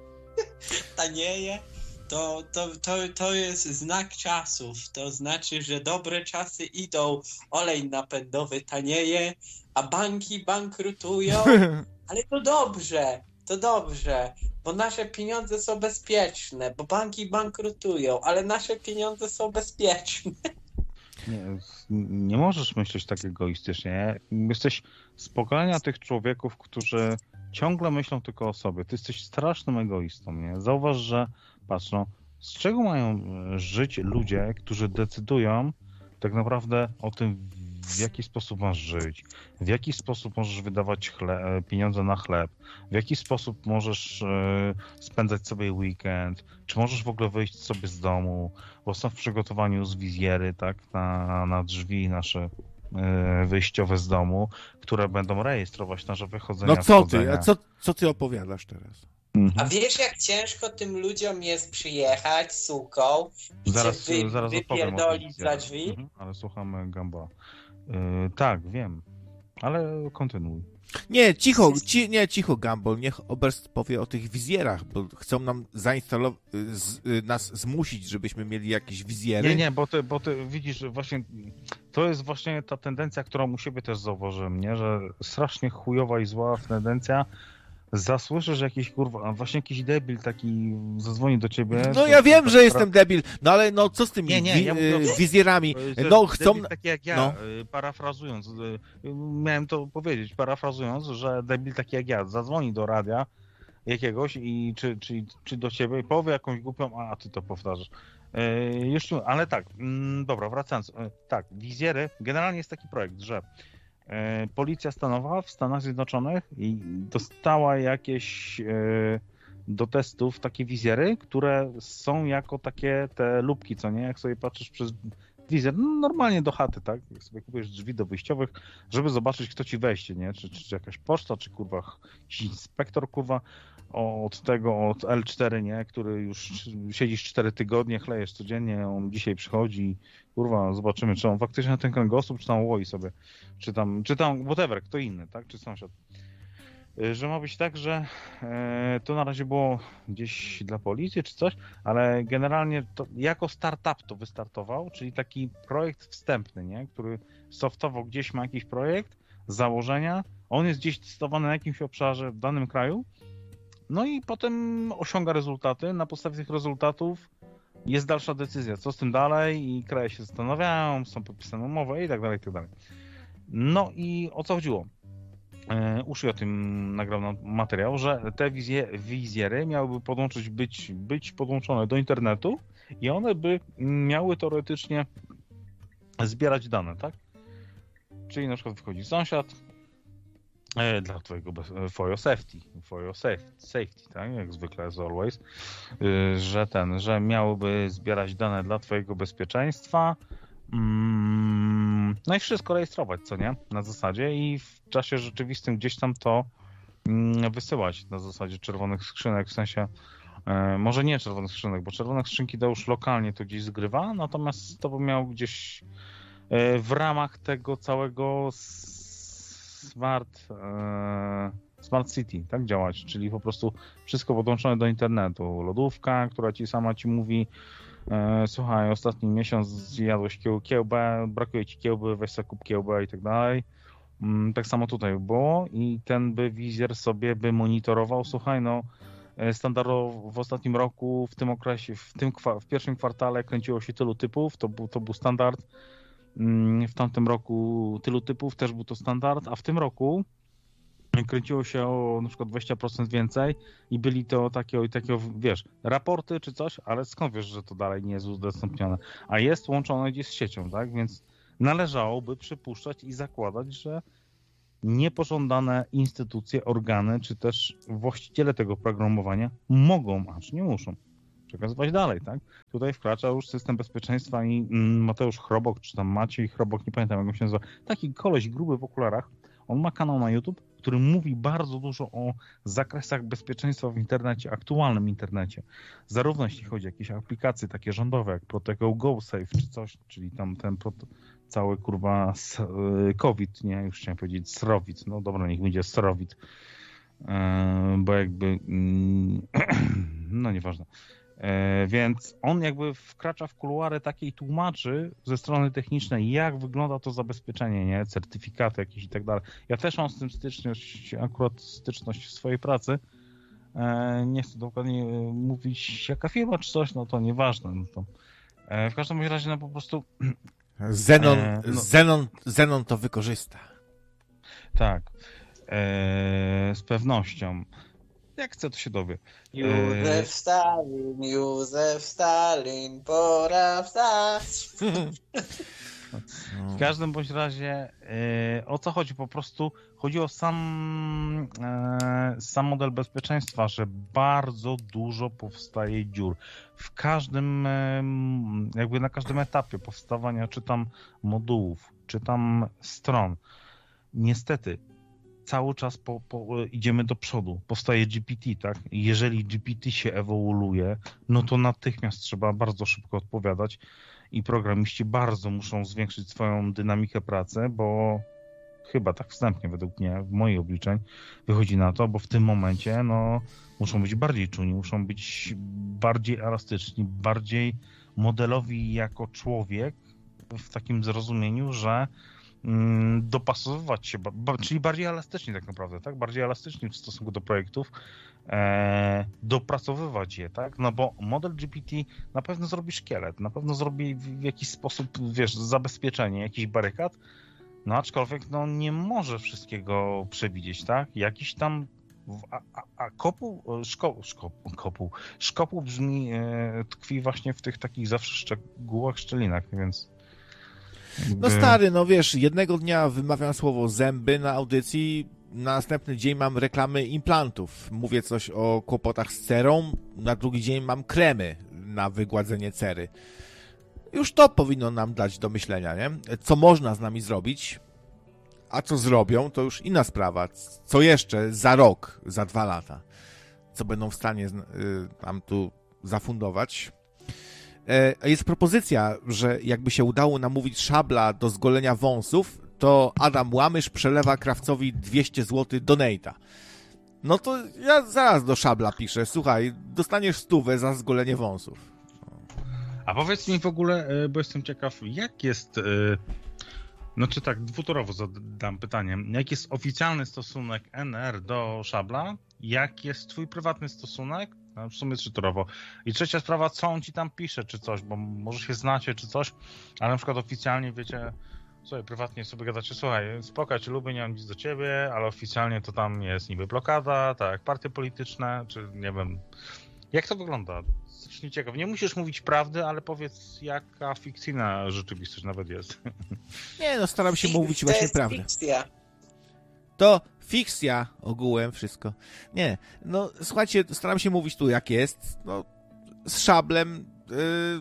B: tanieje. To, to, to, to jest znak czasów. To znaczy, że dobre czasy idą. Olej napędowy tanieje, a banki bankrutują. Ale to dobrze, to dobrze, bo nasze pieniądze są bezpieczne, bo banki bankrutują, ale nasze pieniądze są bezpieczne.
D: Nie, nie możesz myśleć tak egoistycznie. Jesteś z pokolenia tych człowieków, którzy ciągle myślą tylko o sobie. Ty jesteś strasznym egoistą, nie? Zauważ, że patrz, no, z czego mają żyć ludzie, którzy decydują tak naprawdę o tym, w jaki sposób masz żyć, w jaki sposób możesz wydawać chle- pieniądze na chleb, w jaki sposób możesz e, spędzać sobie weekend, czy możesz w ogóle wyjść sobie z domu, bo są w przygotowaniu z wizjery, tak, na, na drzwi nasze e, wyjściowe z domu, które będą rejestrować nasze wychodzenia.
C: No co
D: wchodzenia.
C: ty, a co, co ty opowiadasz teraz?
B: A wiesz, jak ciężko tym ludziom jest przyjechać suką i
D: Zaraz,
B: cię wy,
D: zaraz opowiem o
B: wypierdolić
D: tym
B: za
D: wizjerze.
B: drzwi?
D: Mhm, ale słuchamy Gamba. Yy, tak, wiem, ale kontynuuj.
C: Nie, cicho, ci, nie, cicho, Gumball, niech Oberst powie o tych wizjerach, bo chcą nam zainstalować, z, nas zmusić, żebyśmy mieli jakieś wizjery.
D: Nie, nie, bo ty, bo ty widzisz, że właśnie to jest właśnie ta tendencja, którą u siebie też zauważyłem, nie? Że strasznie chujowa i zła tendencja. Zasłyszysz jakiś, kurwa, właśnie jakiś debil taki zadzwoni do ciebie.
C: No
D: to,
C: ja wiem,
D: to,
C: że jestem debil, no ale no co z tymi
D: Nie, nie,
C: wi-
D: ja mówię o-
C: wizjerami?
D: Że
C: No chcą...
D: debil taki jak ja,
C: no.
D: y, parafrazując, y, miałem to powiedzieć, parafrazując, że debil taki jak ja zadzwoni do radia jakiegoś i czy, czy, czy do ciebie i powie jakąś głupią, a ty to powtarzasz. Y, już tu, ale tak, mm, dobra, wracając. Y, tak, wizjery, generalnie jest taki projekt, że y, Policja Stanowa w Stanach Zjednoczonych i dostała jakieś y, do testów takie wizjery, które są jako takie te lubki, co nie? Jak sobie patrzysz przez wizjer, no normalnie do chaty, tak? Jak sobie kupujesz drzwi do wyjściowych, żeby zobaczyć, kto ci wejdzie, nie? Czy, czy, czy jakaś poczta, czy kurwa jakiś inspektor, kurwa, od tego, od L cztery, nie? Który już siedzisz cztery tygodnie, chlejesz codziennie, on dzisiaj przychodzi, kurwa, zobaczymy, czy on faktycznie na ten kręgosłup, czy tam łoi sobie, czy tam, czy tam, whatever, kto inny, tak? Czy sąsiad. Że ma być tak, że e, to na razie było gdzieś dla policji czy coś, ale generalnie to jako startup to wystartował, czyli taki projekt wstępny, nie? Który softowo gdzieś ma jakiś projekt, założenia, on jest gdzieś testowany na jakimś obszarze w danym kraju, no i potem osiąga rezultaty, na podstawie tych rezultatów jest dalsza decyzja, co z tym dalej i kraje się zastanawiają, są podpisane umowy i tak dalej, i tak dalej. No i o co chodziło? Uszy o tym nagrał materiał, że te wizje, wizjery miałyby podłączyć, być, być podłączone do internetu i one by miały teoretycznie zbierać dane, tak? Czyli na przykład wychodzi sąsiad e, dla twojego for your safety, for your safety, safety, tak? Jak zwykle as always, y, że ten, że miałyby zbierać dane dla twojego bezpieczeństwa. No i wszystko rejestrować, co nie? Na zasadzie i w czasie rzeczywistym gdzieś tam to wysyłać na zasadzie czerwonych skrzynek, w sensie e, może nie czerwonych skrzynek, bo czerwone skrzynki to już lokalnie to gdzieś zgrywa, natomiast to by miało gdzieś e, w ramach tego całego smart e, smart city, tak działać, czyli po prostu wszystko podłączone do internetu, lodówka, która ci sama ci mówi słuchaj, ostatni miesiąc zjadłeś kiełbę, brakuje ci kiełby, weź sobie kup kiełbę i tak dalej. Tak samo tutaj było i ten by wizjer sobie by monitorował, słuchaj, no standardowo w ostatnim roku, w tym okresie, w tym w pierwszym kwartale kręciło się tylu typów, to był, to był standard. W tamtym roku tylu typów, też był to standard, a w tym roku kręciło się o na przykład dwadzieścia procent więcej i byli to takie, takie, wiesz, raporty czy coś, ale skąd wiesz, że to dalej nie jest udostępnione? A jest łączone gdzieś z siecią, tak? Więc należałoby przypuszczać i zakładać, że niepożądane instytucje, organy, czy też właściciele tego programowania mogą, acz nie muszą, przekazywać dalej, tak? Tutaj wkracza już system bezpieczeństwa i Mateusz Chrobok, czy tam Maciej Chrobok, nie pamiętam jak on się nazywa, taki koleś gruby w okularach, on ma kanał na YouTube, który mówi bardzo dużo o zakresach bezpieczeństwa w internecie, aktualnym internecie. Zarówno jeśli chodzi o jakieś aplikacje takie rządowe, jak Protocol GoSafe, czy coś, czyli tam ten proto, cały kurwa COVID, nie, już chciałem powiedzieć srowit, no dobra, niech będzie srowit, bo jakby, no nieważne. Więc on jakby wkracza w kuluary takie i tłumaczy ze strony technicznej, jak wygląda to zabezpieczenie, nie? Certyfikaty jakieś i tak dalej. Ja też mam z tym styczność, akurat styczność w swojej pracy. Nie chcę dokładnie mówić jaka firma czy coś, no to nieważne. No to w każdym razie no po prostu...
C: Zenon, e, no, Zenon, Zenon to wykorzysta.
D: Tak. E, z pewnością. Jak chce, to się dowie.
B: Józef Stalin, Józef Stalin, pora wstać.
D: W każdym bądź razie e, o co chodzi? Po prostu chodzi o sam, e, sam model bezpieczeństwa, że bardzo dużo powstaje dziur. W każdym, e, jakby na każdym etapie powstawania, czy tam modułów, czy tam stron. Niestety, cały czas po, po, idziemy do przodu. Powstaje G P T, tak? Jeżeli G P T się ewoluuje, no to natychmiast trzeba bardzo szybko odpowiadać i programiści bardzo muszą zwiększyć swoją dynamikę pracy, bo chyba tak wstępnie według mnie, w moich obliczeń, wychodzi na to, bo w tym momencie no, muszą być bardziej czujni, muszą być bardziej elastyczni, bardziej modelowi jako człowiek w takim zrozumieniu, że dopasowywać się, czyli bardziej elastyczni tak naprawdę, tak? Bardziej elastyczni w stosunku do projektów, e, dopracowywać je, tak? No bo model G P T na pewno zrobi szkielet, na pewno zrobi w jakiś sposób, wiesz, zabezpieczenie jakichś barykad, no aczkolwiek no nie może wszystkiego przewidzieć, tak? Jakiś tam a, a, a kopuł, szko, szko, kopuł, szkopuł brzmi, e, tkwi właśnie w tych takich zawsze szczegółach, szczelinach, więc
C: no stary, no wiesz, jednego dnia wymawiam słowo zęby na audycji, na następny dzień mam reklamy implantów. Mówię coś o kłopotach z cerą, na drugi dzień mam kremy na wygładzenie cery. Już to powinno nam dać do myślenia, nie? Co można z nami zrobić, a co zrobią, to już inna sprawa. Co jeszcze za rok, za dwa lata, co będą w stanie nam tu zafundować. Jest propozycja, że jakby się udało namówić Szabla do zgolenia wąsów, to Adam Łamysz przelewa Krawcowi dwieście złotych donate'a. No to ja zaraz do Szabla piszę, słuchaj, dostaniesz stówę za zgolenie wąsów.
A: A powiedz mi w ogóle, bo jestem ciekaw, jak jest, znaczy tak, dwutorowo zadam pytanie, jak jest oficjalny stosunek N R do Szabla, jak jest twój prywatny stosunek? W sumie trzytorowo. I trzecia sprawa, co on ci tam pisze, czy coś, bo może się znacie, czy coś, ale na przykład oficjalnie wiecie, słuchaj, prywatnie sobie gadacie, słuchaj, spoko, czy lubię, nie mam nic do ciebie, ale oficjalnie to tam jest niby blokada, tak jak partie polityczne, czy nie wiem, jak to wygląda? Strasznie ciekaw. Nie musisz mówić prawdy, ale powiedz, jaka fikcyjna rzeczywistość nawet jest.
C: Nie, no staram się mówić właśnie prawdę.
B: Fikcja.
C: To fikcja ogółem, wszystko. Nie, no słuchajcie, staram się mówić tu jak jest. No, z Szablem yy,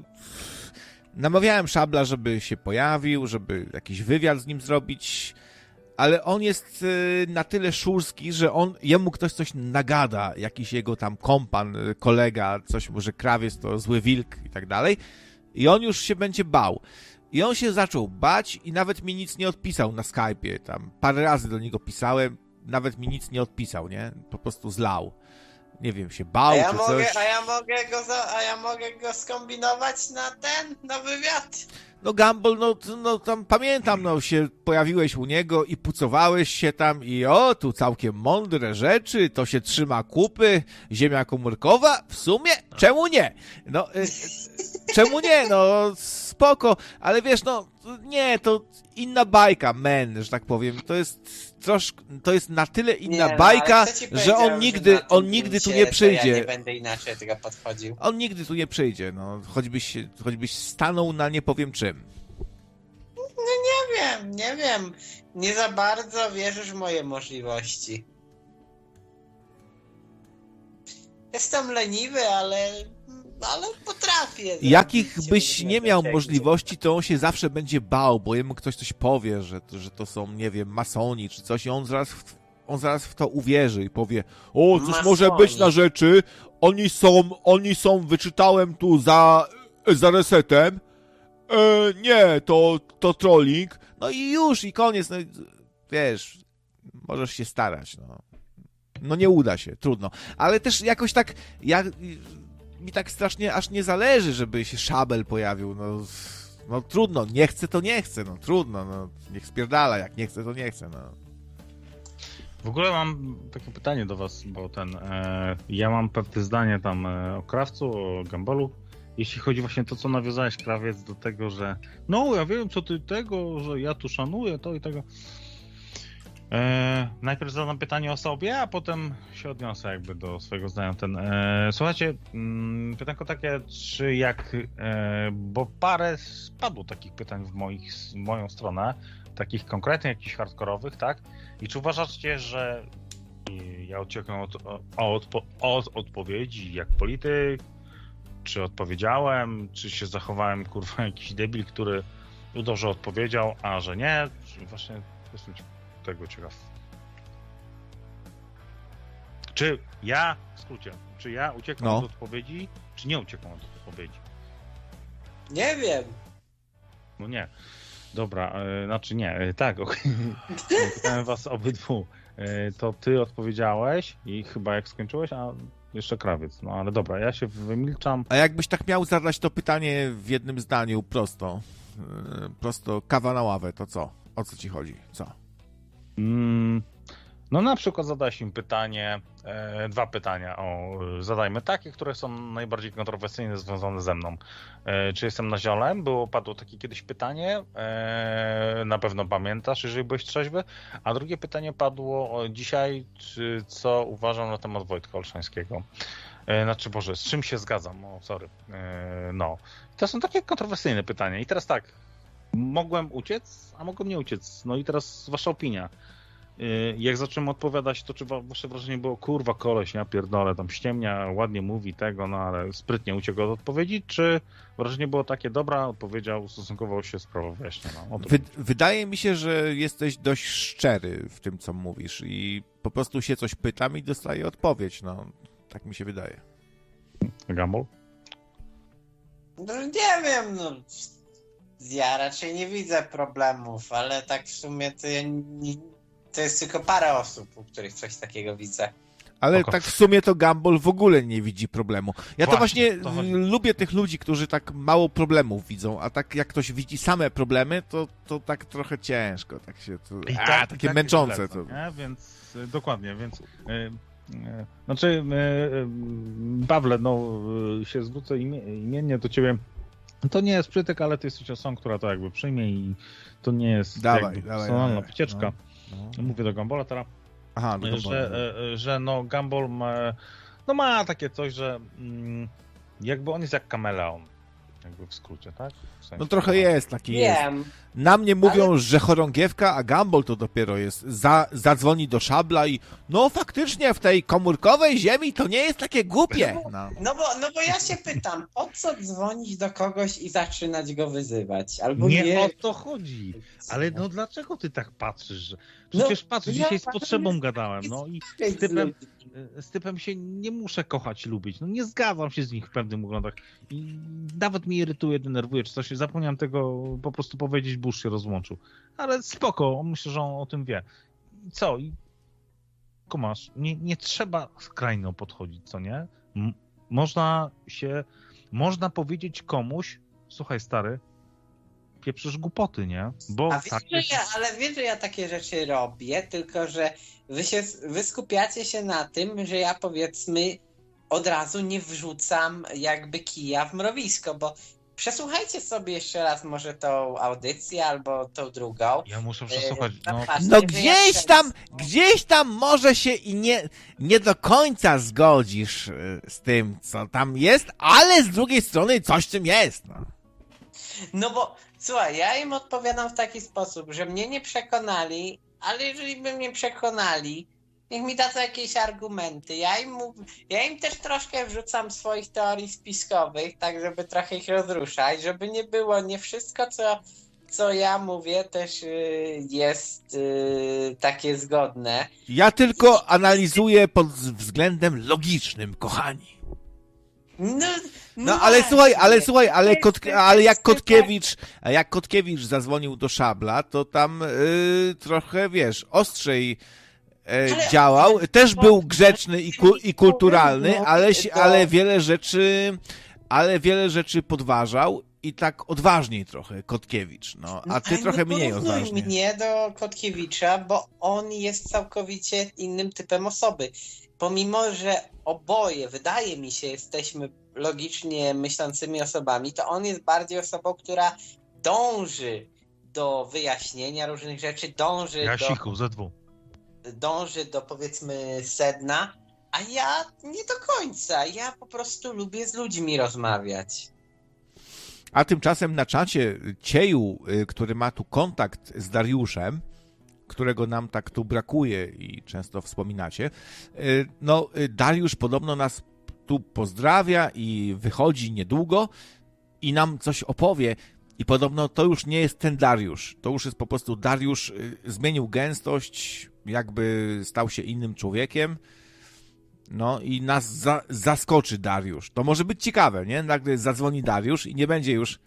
C: namawiałem Szabla, żeby się pojawił, żeby jakiś wywiad z nim zrobić, ale on jest yy, na tyle szurski, że on, jemu ktoś coś nagada, jakiś jego tam kompan, kolega, coś, może krawiec to zły wilk i tak dalej, i on już się będzie bał. I on się zaczął bać i nawet mi nic nie odpisał na Skype'ie. Tam parę razy do niego pisałem, nawet mi nic nie odpisał, nie? Po prostu zlał. Nie wiem, się bał
B: a ja
C: czy
B: mogę,
C: coś.
B: A ja mogę go za, a ja mogę go skombinować na ten, na wywiad.
C: No Gumball, no, no tam pamiętam, no się pojawiłeś u niego i pucowałeś się tam i o, tu całkiem mądre rzeczy, to się trzyma kupy, ziemia komórkowa, w sumie, czemu nie? No, y, czemu nie? No, spoko, ale wiesz, no, nie, to inna bajka, man, że tak powiem, to jest troszkę, to jest na tyle inna nie, bajka, no, że on nigdy, że on nigdy tu nie przyjdzie.
B: Ja nie będę inaczej tego podchodził.
C: On nigdy tu nie przyjdzie, no, choćbyś, choćbyś stanął na nie powiem czym.
B: No nie wiem, nie wiem. Nie za bardzo wierzysz w moje możliwości. Jestem leniwy, ale, ale potrafię.
C: Jakich
B: zrobić
C: byś
B: różne
C: nie miał
B: efekty.
C: możliwości, to on się zawsze będzie bał, bo jemu ktoś coś powie, że, że to są, nie wiem, masoni czy coś i on zaraz w, on zaraz w to uwierzy i powie, o, coś
B: Masoni.
C: może być na rzeczy, oni są, oni są, wyczytałem tu za, za resetem, e, nie, to, to trolling, no i już, i koniec, no, wiesz, możesz się starać, no. No nie uda się, trudno. Ale też jakoś tak, ja, mi tak strasznie aż nie zależy, żeby się Szabel pojawił, no, no trudno, nie chcę to nie chcę, no trudno, no niech spierdala, jak nie chce to nie chce, no.
D: W ogóle mam takie pytanie do was, bo ten, e, ja mam pewne zdanie tam e, o Krawcu, o Gumballu, jeśli chodzi właśnie to, co nawiązałeś, Krawiec, do tego, że no ja wiem, co ty tego, że ja tu szanuję to i tego. E, najpierw zadam pytanie o sobie, a potem się odniosę jakby do swojego zdania. Ten, e, słuchajcie, mm, pytanko takie, czy jak, e, bo parę spadło takich pytań w, moich, w moją stronę, takich konkretnych, jakichś hardkorowych, tak? I czy uważacie, że ja uciekłem od, od, od odpowiedzi jak polityk, czy odpowiedziałem, czy się zachowałem, kurwa, jakiś debil, który udał, że odpowiedział, a że nie? Czy właśnie jestem tego ciekaw. Czy ja, w skrócie, czy ja uciekam
C: No.
D: od odpowiedzi, czy nie uciekam od odpowiedzi?
B: Nie wiem.
D: No nie. Dobra, e, znaczy nie, e, tak, okej. Pytałem was obydwu. E, to ty odpowiedziałeś i chyba jak skończyłeś, a jeszcze Krawiec. No ale dobra, ja się wymilczam.
C: A jakbyś tak miał zadać to pytanie w jednym zdaniu, prosto, yy, prosto kawa na ławę, to co? O co ci chodzi? Co?
D: Mm, no na przykład zadałeś im pytanie, e, dwa pytania, o, zadajmy takie, które są najbardziej kontrowersyjne, związane ze mną. E, czy jestem naziolem? Było, padło takie kiedyś pytanie, e, na pewno pamiętasz, jeżeli byłeś trzeźwy. A drugie pytanie padło o, dzisiaj, czy, co uważam na temat Wojtka Olszańskiego. E, znaczy, Boże, z czym się zgadzam? O, sorry. E, no. To są takie kontrowersyjne pytania. I teraz tak, mogłem uciec, a mogłem nie uciec. No i teraz wasza opinia. Jak zacząłem odpowiadać, to czy wasze wrażenie było, kurwa, koleś, ja pierdolę, tam ściemnia, ładnie mówi tego, no ale sprytnie uciekł od odpowiedzi, czy wrażenie było takie, dobra, odpowiedział, ustosunkował się, sprawa wyjaśniona. No,
C: Wy, wydaje mi się, że jesteś dość szczery w tym, co mówisz i po prostu się coś pytam i dostaję odpowiedź, no. Tak mi się wydaje.
D: Gumball?
B: No, nie wiem, no. Ja raczej nie widzę problemów, ale tak w sumie to ja nie... To jest tylko parę osób, u których coś takiego widzę.
C: Ale
D: Oko.
C: tak w sumie to Gumball w ogóle nie widzi problemu. Ja to
D: Właśnie,
C: właśnie
D: to chodzi.
C: lubię tych ludzi, którzy tak mało problemów widzą, a tak jak ktoś widzi same problemy, to, to tak trochę ciężko. Tak się to,
D: I
C: a,
D: tak-
C: takie
D: i tak
C: męczące.
D: jest
C: To.
D: lecą, nie? Więc y, dokładnie, więc y, y, znaczy y, y, Pawle, no y, się zwrócę imie, imiennie do ciebie. To nie jest przytyk, ale ty jesteś osobą, która to jakby przyjmie i to nie jest
C: Dawaj,
D: jakby
C: dawaj,
D: personalna
C: dawaj.
D: wycieczka.
C: No.
D: Mówię do Gumballa teraz.
C: Aha, no to
D: że, e, że no Gumball ma, no ma takie coś, że mm, jakby on jest jak kameleon, jakby w skrócie, tak? W sensie,
C: No trochę jest taki jest.
B: Wiem.
C: Na mnie mówią,
B: Ale-
C: że chorągiewka, a Gumball to dopiero jest. Za, zadzwoni do Szabla i no faktycznie w tej komórkowej ziemi to nie jest takie głupie. No.
B: No bo, no bo ja się pytam, po co dzwonić do kogoś i zaczynać go wyzywać? Albo
D: nie,
B: nie.
D: o to chodzi. Ale no dlaczego ty tak patrzysz? Że... Przecież
B: No,
D: patrz,
B: ja
D: dzisiaj z
B: patrzę,
D: potrzebą
B: jest-
D: gadałem, no i
B: Hejt
D: z
B: z
D: typem,
B: ludzi.
D: z typem się nie muszę kochać, lubić. No nie zgadzam się z nich w pewnych wyglądach. I nawet mnie irytuje, denerwuje, czy coś. Zapomniałem tego po prostu powiedzieć, bo już się rozłączył. Ale spoko, myślę, że on o tym wie. I co? I kumasz, nie, nie trzeba skrajno podchodzić, co nie? M- można się, można powiedzieć komuś, słuchaj stary, pieprzysz głupoty, nie? Bo
B: A wiesz,
D: tak
B: że
D: jest...
B: ja, ale wiesz, że ja takie rzeczy robię, tylko że wy, się, wy skupiacie się na tym, że ja powiedzmy od razu nie wrzucam jakby kija w mrowisko, bo przesłuchajcie sobie jeszcze raz może tą audycję albo tą drugą.
D: Ja muszę przesłuchać,
B: Yy,
D: no,
B: patrzcie,
C: No
B: że ja
C: gdzieś tam, gdzieś tam może się i nie, nie do końca zgodzisz y, z tym, co tam jest, ale z drugiej strony coś czym jest. No.
B: No bo, słuchaj, ja im odpowiadam w taki sposób, że mnie nie przekonali, ale jeżeli by mnie przekonali, niech mi dadzą jakieś argumenty. Ja im, mów... ja im też troszkę wrzucam swoich teorii spiskowych, tak żeby trochę ich rozruszać, żeby nie było, nie wszystko, co, co ja mówię, też yy, jest yy, takie zgodne.
C: Ja tylko analizuję pod względem logicznym, kochani.
B: No, no,
C: No ale słuchaj, ale słuchaj, ale, Kot, ale jak
B: tak-
C: Kotkiewicz, jak Kotkiewicz zadzwonił do Szabla, to tam yy, trochę, wiesz, ostrzej yy, działał. Też był grzeczny i, ku, i kulturalny, ale, ale wiele rzeczy, ale wiele rzeczy podważał i tak odważniej trochę Kotkiewicz, no, a ty
B: ale
C: trochę
B: nie
C: mniej
B: porównuj
C: odważnie.
B: mnie do Kotkiewicza, bo on jest całkowicie innym typem osoby. Pomimo, że oboje, wydaje mi się, jesteśmy logicznie myślącymi osobami, to on jest bardziej osobą, która dąży do wyjaśnienia różnych rzeczy, dąży
A: Ja
B: do,
A: siku, ze dwóch.
B: dąży do, powiedzmy, sedna, a ja nie do końca. Ja po prostu lubię z ludźmi rozmawiać.
C: A tymczasem na czacie Cieju, y, który ma tu kontakt z Dariuszem, którego nam tak tu brakuje i często wspominacie, y, no y, Dariusz podobno nas tu pozdrawia i wychodzi niedługo i nam coś opowie i podobno to już nie jest ten Dariusz, to już jest po prostu Dariusz, y, zmienił gęstość, jakby stał się innym człowiekiem. No i nas za, zaskoczy Dariusz. To może być ciekawe, nie? Nagle zadzwoni Dariusz i nie będzie już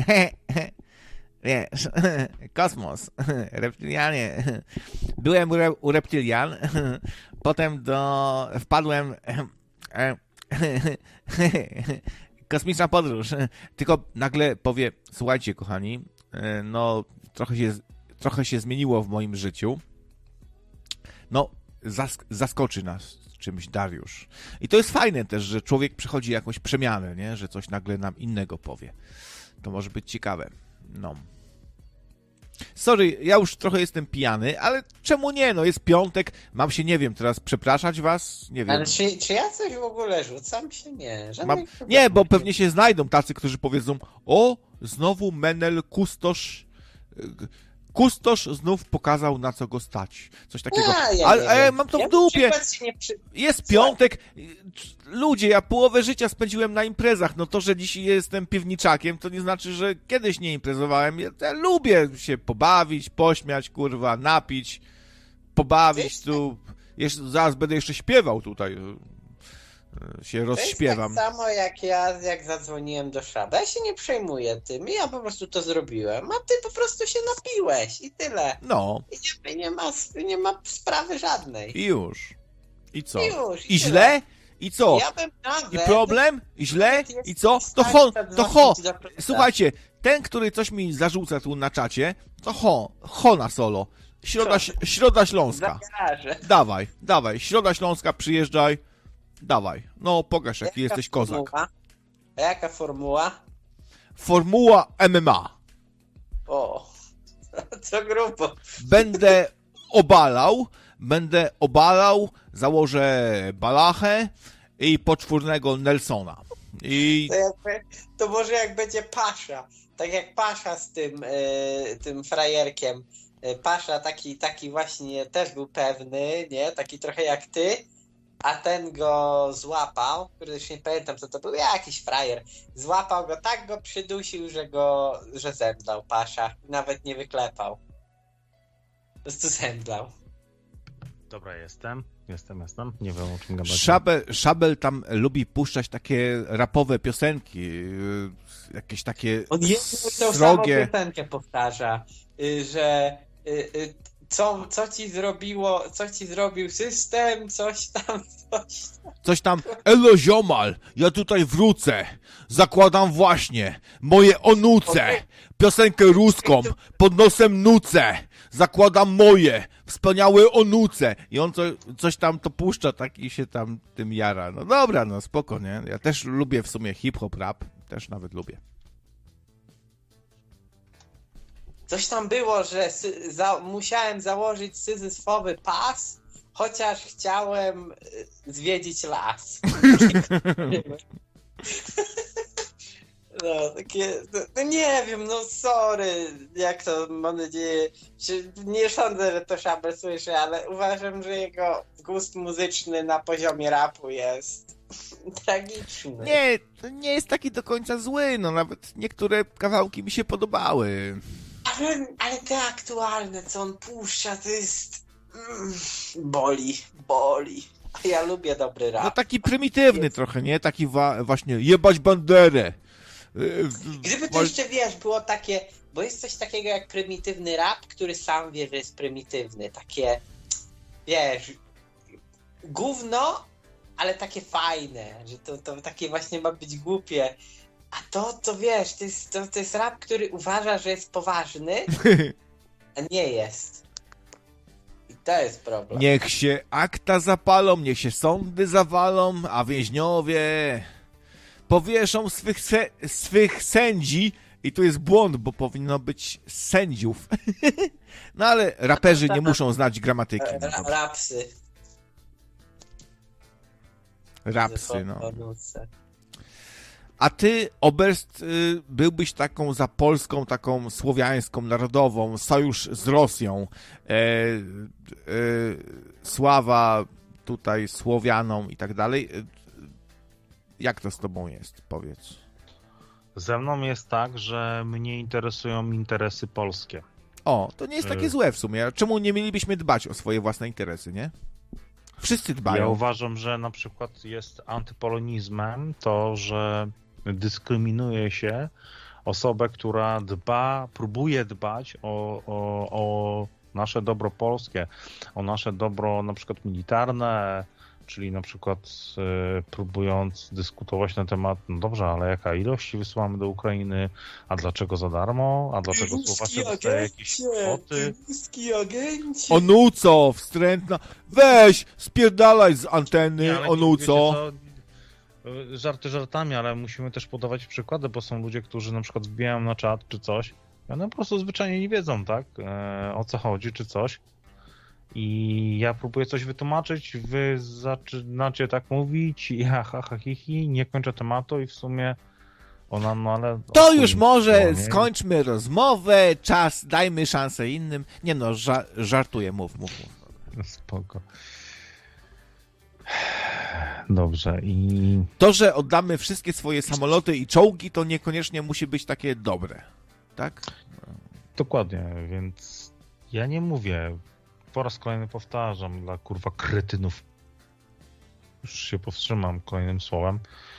C: wiesz, kosmos, reptylianie. Byłem u, re, u reptylian, potem do, wpadłem kosmiczna podróż. Tylko nagle powie, słuchajcie kochani, no trochę się, trochę się zmieniło w moim życiu. No zask- zaskoczy nas czymś Dariusz. I to jest fajne też, że człowiek przechodzi jakąś przemianę, nie? Że coś nagle nam innego powie. To może być ciekawe. No. Sorry, ja już trochę jestem pijany, ale czemu nie? No jest piątek, mam się, nie wiem, teraz przepraszać was? Nie wiem.
B: Ale czy, czy ja coś w ogóle rzucam się? Nie.
C: Mam... Nie, bo pewnie się znajdą tacy, którzy powiedzą, o, znowu Menel Kustosz... Kustosz znów pokazał, na co go stać. Coś takiego.
B: Ja, ja
C: ale ale mam to
B: ja
C: w dupie.
B: Nie przy...
C: Jest piątek. Ludzie, ja połowę życia spędziłem na imprezach. No to, że dzisiaj jestem piwniczakiem, to nie znaczy, że kiedyś nie imprezowałem. Ja, ja lubię się pobawić, pośmiać, kurwa, napić, pobawić tu. Jeszcze, zaraz będę jeszcze śpiewał tutaj. Się rozśpiewam.
B: To jest tak samo jak ja, jak zadzwoniłem do Szabla. Ja się nie przejmuję tym. Ja po prostu to zrobiłem. A ty po prostu się napiłeś i tyle.
C: No.
B: I nie, nie, ma, nie ma sprawy żadnej.
C: I już. I co?
B: I już.
C: I źle? I co?
B: Ja bym nawet...
C: I problem? I źle? I co? To ho, to ho. Słuchajcie, ten, który coś mi zarzuca tu na czacie, to ho, ho na solo. Środa, Środa Śląska. Dawaj, dawaj. Środa Śląska, przyjeżdżaj. Dawaj. No, pokaż, jaki jaka jesteś kozak.
B: Formuła? A jaka formuła?
C: Formuła M M A.
B: O, co grubo.
C: Będę obalał, będę obalał, założę balachę i poczwórnego Nelsona. I...
B: To, jakby, to może jak będzie Pasza, tak jak Pasza z tym, yy, tym frajerkiem. Pasza taki, taki właśnie też był pewny, nie? Taki trochę jak ty. A ten go złapał, który już nie pamiętam co to był, jakiś frajer. Złapał go, tak go przydusił, że go, że zemdlał Pasza. Nawet nie wyklepał. Po prostu zemdlał.
A: Dobra, jestem. Jestem, jestem. Nie wiem, o czym gadać.
C: Szabel, Szabel tam lubi puszczać takie rapowe piosenki. Jakieś takie
B: On jedną tą samą piosenkę powtarza, że Co, co ci zrobiło, co ci zrobił system, coś tam, coś tam.
C: Coś tam, elo ziomal, ja tutaj wrócę, zakładam właśnie moje onuce, piosenkę ruską, pod nosem nucę, zakładam moje, wspaniałe onuce. I on co, coś tam to puszcza, tak i się tam tym jara. No dobra, no spoko, nie? Ja też lubię w sumie hip-hop, rap, też nawet lubię.
B: Coś tam było, że sy- za- musiałem założyć syzyfowy pas, chociaż chciałem zwiedzić las. No, takie, no, no nie wiem, no sorry, jak to, mam nadzieję, że nie sądzę, że to Szabel słyszy, ale uważam, że jego gust muzyczny na poziomie rapu jest tragiczny.
C: Nie, to nie jest taki do końca zły, no nawet niektóre kawałki mi się podobały.
B: Ale, ale te aktualne, co on puszcza, to jest... Mm, boli, boli. A ja lubię dobry rap.
C: No taki prymitywny jest. Trochę, nie? Taki wa- właśnie jebać banderę.
B: Gdyby to jeszcze, wiesz, było takie... Bo jest coś takiego jak prymitywny rap, który sam wie, że jest prymitywny. Takie, wiesz, gówno, ale takie fajne, że to, to takie właśnie ma być głupie. A to, to wiesz, to jest, to, to jest rap, który uważa, że jest poważny, a nie jest. I to jest problem.
C: Niech się akta zapalą, niech się sądy zawalą, a więźniowie powieszą swych, se- swych sędzi. I tu jest błąd, bo powinno być sędziów. No ale raperzy nie muszą znać gramatyki. No
B: Ra- rapsy.
C: Rapsy, no. A ty, Oberst, y, byłbyś taką za Polską, taką słowiańską, narodową, sojusz z Rosją, e, e, sława tutaj Słowianom i tak dalej. Jak to z tobą jest, powiedz?
A: Ze mną jest tak, że mnie interesują interesy polskie.
C: O, to nie jest takie złe w sumie. Czemu nie mielibyśmy dbać o swoje własne interesy, nie? Wszyscy dbają.
A: Ja uważam, że na przykład jest antypolonizmem to, że dyskryminuje się osobę, która dba, próbuje dbać o, o, o nasze dobro polskie, o nasze dobro na przykład militarne, czyli na przykład e, próbując dyskutować na temat, no dobrze, ale jaka ilość wysyłamy do Ukrainy, a dlaczego za darmo, a dlaczego Słowacja dostaje jakieś kwoty.
B: Ruski agenci.
C: Onuco, wstrętna. Weź, spierdalaj z anteny,
A: Nie, ale
C: Onuco.
A: wiecie co, żarty żartami, ale musimy też podawać przykłady, bo są ludzie, którzy na przykład wbijają na czat czy coś, i one po prostu zwyczajnie nie wiedzą, tak, e, o co chodzi czy coś. I ja próbuję coś wytłumaczyć, wy zaczynacie tak mówić, ja ha, ha, hi, hi, nie kończę tematu i w sumie ona, no ale...
C: To już może no, skończmy rozmowę, czas, dajmy szansę innym. Nie no, ża- żartuję, mów, mów, mów.
A: Spoko. Dobrze i...
C: To, że oddamy wszystkie swoje samoloty i czołgi, to niekoniecznie musi być takie dobre, tak?
A: Dokładnie, więc ja nie mówię, po raz kolejny powtarzam dla kurwa kretynów, już się powstrzymam kolejnym słowem,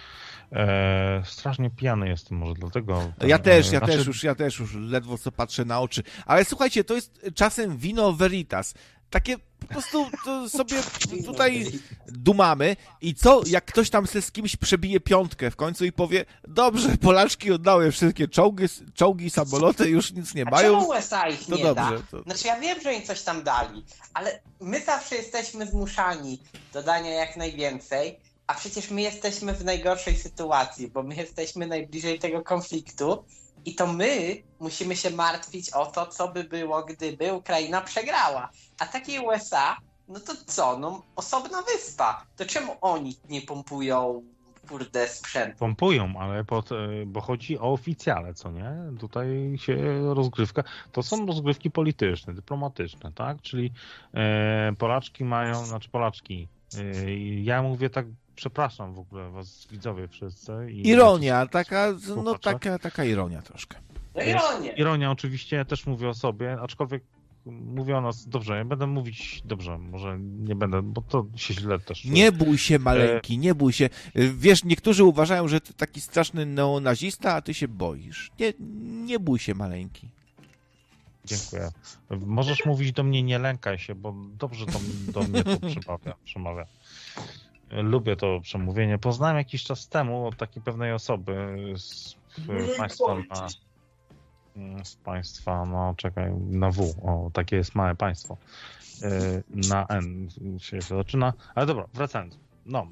A: eee, strasznie pijany jestem, może dlatego...
C: Ja też, ja
A: znaczy...
C: też już, ja też już ledwo co patrzę na oczy, ale słuchajcie, to jest czasem wino veritas, takie po prostu to sobie tutaj dumamy i co, jak ktoś tam se z kimś przebije piątkę w końcu i powie, dobrze, Polaczki oddały wszystkie czołgi, czołgi samoloty, już nic nie
B: A
C: mają.
B: czemu U S A ich
C: to
B: nie
C: dobrze,
B: da?
C: to...
B: Znaczy ja wiem, że oni coś tam dali, ale my zawsze jesteśmy zmuszani do dania jak najwięcej, a przecież my jesteśmy w najgorszej sytuacji, bo my jesteśmy najbliżej tego konfliktu i to my musimy się martwić o to, co by było, gdyby Ukraina przegrała. A takie U S A, no to co, no osobna wyspa. To czemu oni nie pompują, kurde, sprzętu?
A: Pompują, ale pod, bo chodzi o oficjale, co nie? Tutaj się rozgrywka, to są rozgrywki polityczne, dyplomatyczne, tak? Czyli e, Polaczki mają, znaczy Polaczki, e, ja mówię tak, przepraszam w ogóle was widzowie wszyscy. I
C: ironia, taka, no taka, taka ironia troszkę.
B: No ironia.
A: Ironia oczywiście, ja też mówię o sobie, aczkolwiek mówię o nas, dobrze, ja będę mówić, dobrze, może nie będę, bo to się źle też...
C: Nie bój się, maleńki, nie bój się. Wiesz, niektórzy uważają, że ty taki straszny neonazista, a ty się boisz. Nie, nie bój się, maleńki.
A: Dziękuję. Możesz mówić do mnie, nie lękaj się, bo dobrze to do mnie to przemawia. przemawia. Lubię to przemówienie. Poznałem jakiś czas temu od takiej pewnej osoby z państwa na... z państwa, no czekaj, na W, o, takie jest małe państwo. Na N się zaczyna, ale dobra, wracając. No.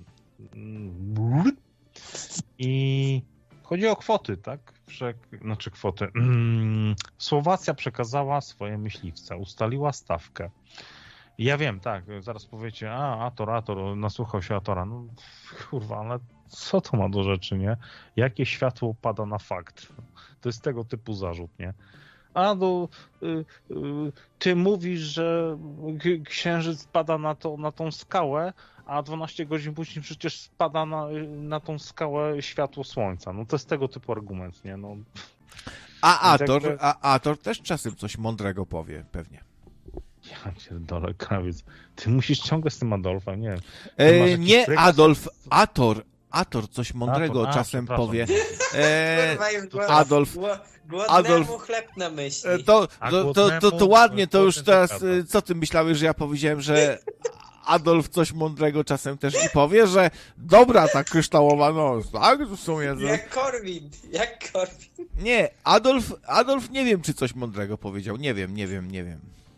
A: I chodzi o kwoty, tak? Znaczy kwoty. Słowacja przekazała swoje myśliwce, ustaliła stawkę. Ja wiem, tak, zaraz powiecie, a Ator, Ator, nasłuchał się Atora. No kurwa, ale co to ma do rzeczy, nie? Jakie światło pada na fakt? To jest tego typu zarzut, nie? A no, y, y, ty mówisz, że k- księżyc pada na, to, na tą skałę, a dwanaście godzin później przecież spada na, na tą skałę światło słońca. No to jest tego typu argument, nie? No.
C: A
A: I
C: Ator,
A: tak-
C: a Ator też czasem coś mądrego powie, pewnie.
A: Ja cię dole, krawiec. Ty musisz ciągle z tym Adolfem, nie wiem.
C: E,
A: masz jakiś
C: nie
A: prykas?
C: Adolf, Ator, Ator coś mądrego
A: Ator, a,
C: czasem
A: przepraszam.
C: powie. E,
B: Kurwa, już gło-
C: Adolf,
B: gło- głodnemu
C: Adolf-
B: chleb na myśli.
C: e, to,
A: A
C: to, to, to, to
A: głodnemu-
C: ładnie, to już
A: głodny
C: teraz,
A: przeszkadza.
C: e, co ty myślałeś, że ja powiedziałem, że Adolf coś mądrego czasem też i powie, że dobra ta kryształowa noc, tak? W sumie, że...
B: Jak Korwin, jak Korwin.
C: Nie, Adolf, Adolf nie wiem, czy coś mądrego powiedział, nie wiem, nie wiem, nie wiem.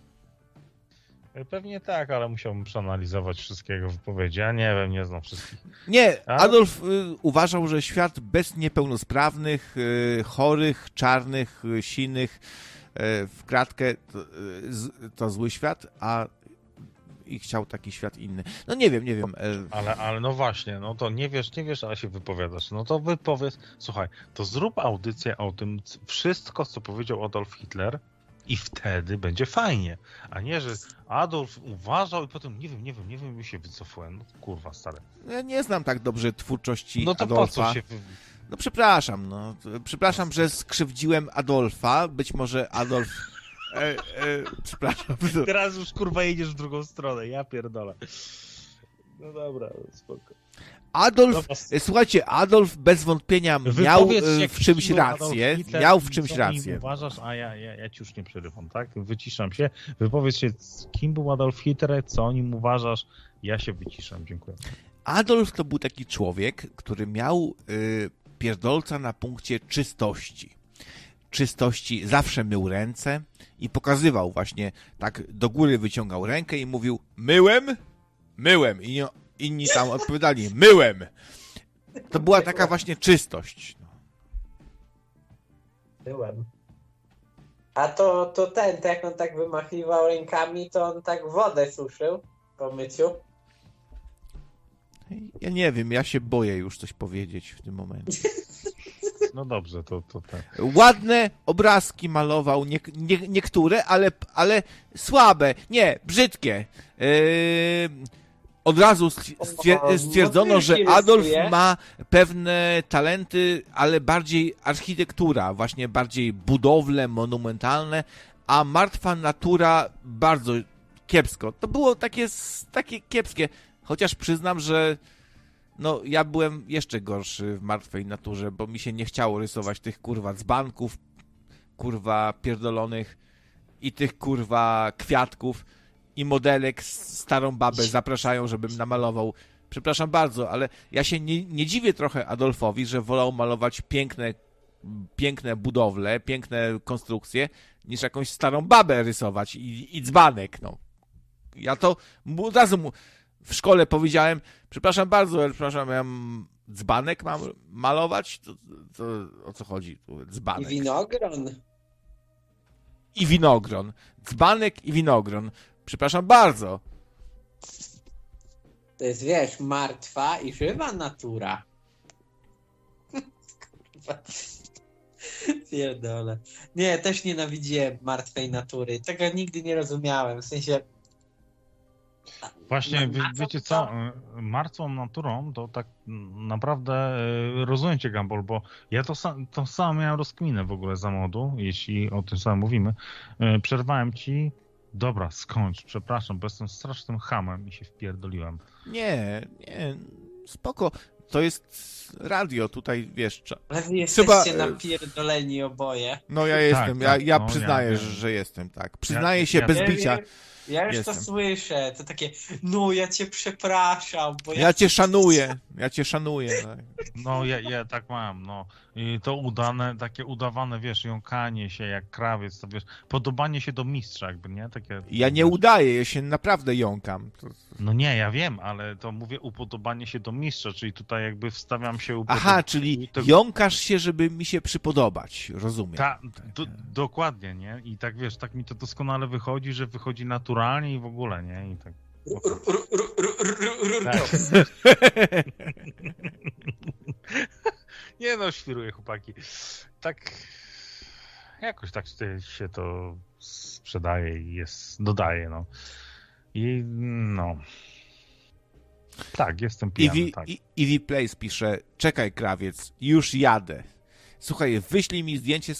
A: Pewnie tak, ale musiałbym przeanalizować wszystkiego wypowiedzi. Ja nie wiem, nie znam wszystkich.
C: Nie,
A: A?
C: Adolf y, uważał, że świat bez niepełnosprawnych, y, chorych, czarnych, y, sinych y, w kratkę to, y, z, to zły świat, a i chciał taki świat inny. No nie wiem, nie wiem. Y,
A: Ale, ale no właśnie, no to nie wiesz, nie wiesz, ale się wypowiadasz. No to wypowiedz, słuchaj, to zrób audycję o tym c- wszystko, co powiedział Adolf Hitler i wtedy będzie fajnie. A nie, że Adolf uważał i potem nie wiem, nie wiem, nie wiem, i się wycofułem. No kurwa, stary.
C: ja nie znam tak dobrze twórczości
A: No to po
C: Adolfa.
A: co się... Wy...
C: No przepraszam, no. Przepraszam, że skrzywdziłem Adolfa. Być może Adolf... E, e, przepraszam.
A: Teraz już kurwa jedziesz w drugą stronę, ja pierdolę. No dobra, spoko.
C: Adolf,
A: Dobra.
C: e, słuchajcie, Adolf bez wątpienia miał
A: Wypowiedz się,
C: e, w czymś
A: kim był Adolf
C: rację.
A: Hitler
C: Miał w
A: i
C: czymś
A: co
C: rację.
A: nim uważasz, a ja, ja, ja ci już nie przerywam, tak? Wyciszam się. Wypowiedz się, kim był Adolf Hitler, co o nim uważasz. Ja się wyciszam, dziękuję.
C: Adolf to był taki człowiek, który miał y, pierdolca na punkcie czystości. Czystości, zawsze mył ręce i pokazywał właśnie, tak do góry wyciągał rękę i mówił myłem, myłem i nie, inni tam odpowiadali myłem. To była taka właśnie czystość.
B: Byłem. A to, to ten, to jak on tak wymachiwał rękami, to on tak wodę suszył po myciu.
C: Ja nie wiem, ja się boję już coś powiedzieć w tym momencie.
A: No dobrze, to, to tak.
C: Ładne obrazki malował, nie, nie, niektóre, ale, ale słabe, nie, brzydkie. Yy, od razu stwier- stwierdzono, że Adolf ma pewne talenty, ale bardziej architektura, właśnie bardziej budowle monumentalne, a martwa natura bardzo kiepsko. To było takie, takie kiepskie, chociaż przyznam, że no, ja byłem jeszcze gorszy w martwej naturze, bo mi się nie chciało rysować tych kurwa dzbanków, kurwa pierdolonych i tych kurwa kwiatków i modelek z starą babę zapraszają, żebym namalował. Przepraszam bardzo, ale ja się nie, nie dziwię trochę Adolfowi, że wolał malować piękne, piękne budowle, piękne konstrukcje, niż jakąś starą babę rysować i, i dzbanek, no. Ja to mu- od razu mu w szkole powiedziałem, przepraszam bardzo, ale przepraszam, ja mam dzbanek mam malować? To, to, o co chodzi? Tu dzbanek.
B: I winogron.
C: I winogron. Dzbanek i winogron. Przepraszam bardzo.
B: To jest, wiesz, martwa i żywa natura. Kurwa. Pierdolę. Nie, też nienawidziłem martwej natury. Tego nigdy nie rozumiałem. W sensie...
A: Właśnie, wie,
B: A co
A: wiecie
B: to?
A: co, y, martwą naturą to tak naprawdę y, rozumiem cię, Gumball, bo ja to, sam, to samo miałem rozkminę w ogóle za młodu, jeśli o tym samym mówimy. Y, Przerwałem ci, dobra, skończ, przepraszam, bo jestem strasznym chamem i się wpierdoliłem.
C: Nie, nie, spoko. To jest radio, tutaj wiesz. Cza...
B: Ale wy
C: Trzeba-
B: jesteście napierdoleni oboje.
C: No ja jestem, ja,
A: tak,
C: ja
A: no,
C: przyznaję,
A: ja
C: że,
A: wiem.
C: że jestem, tak. Przyznaję
A: Ja-
C: się
A: ja-
C: bez
B: Ja-
C: bicia.
B: Ja, ja już
C: Jestem.
B: to słyszę. To takie, no ja cię przepraszam, bo ja...
C: Ja cię szanuję, ja cię szanuję. Tak.
A: No, ja, ja tak mam, no. I to udane, takie udawane, wiesz, jąkanie się jak krawiec, to wiesz, podobanie się do mistrza jakby, nie? Takie,
C: Ja nie
A: wiesz,
C: udaję, ja się naprawdę jąkam. To...
A: No nie, ja wiem, ale to mówię upodobanie się do mistrza, czyli tutaj jakby wstawiam się upodobanie.
C: Aha, czyli
A: to-
C: jąkasz się, żeby mi się przypodobać, rozumiem.
A: Ta, do, dokładnie, nie? I tak wiesz, tak mi to doskonale wychodzi, że wychodzi naturalnie i w ogóle, nie? I tak. Nie no, świruję, chłopaki. Tak, jakoś tak się to sprzedaje i jest, dodaje, no. I no... Tak, jestem pijany,
C: Eevee,
A: tak.
C: Eevee Place pisze, czekaj krawiec, już jadę. Słuchaj, wyślij mi zdjęcie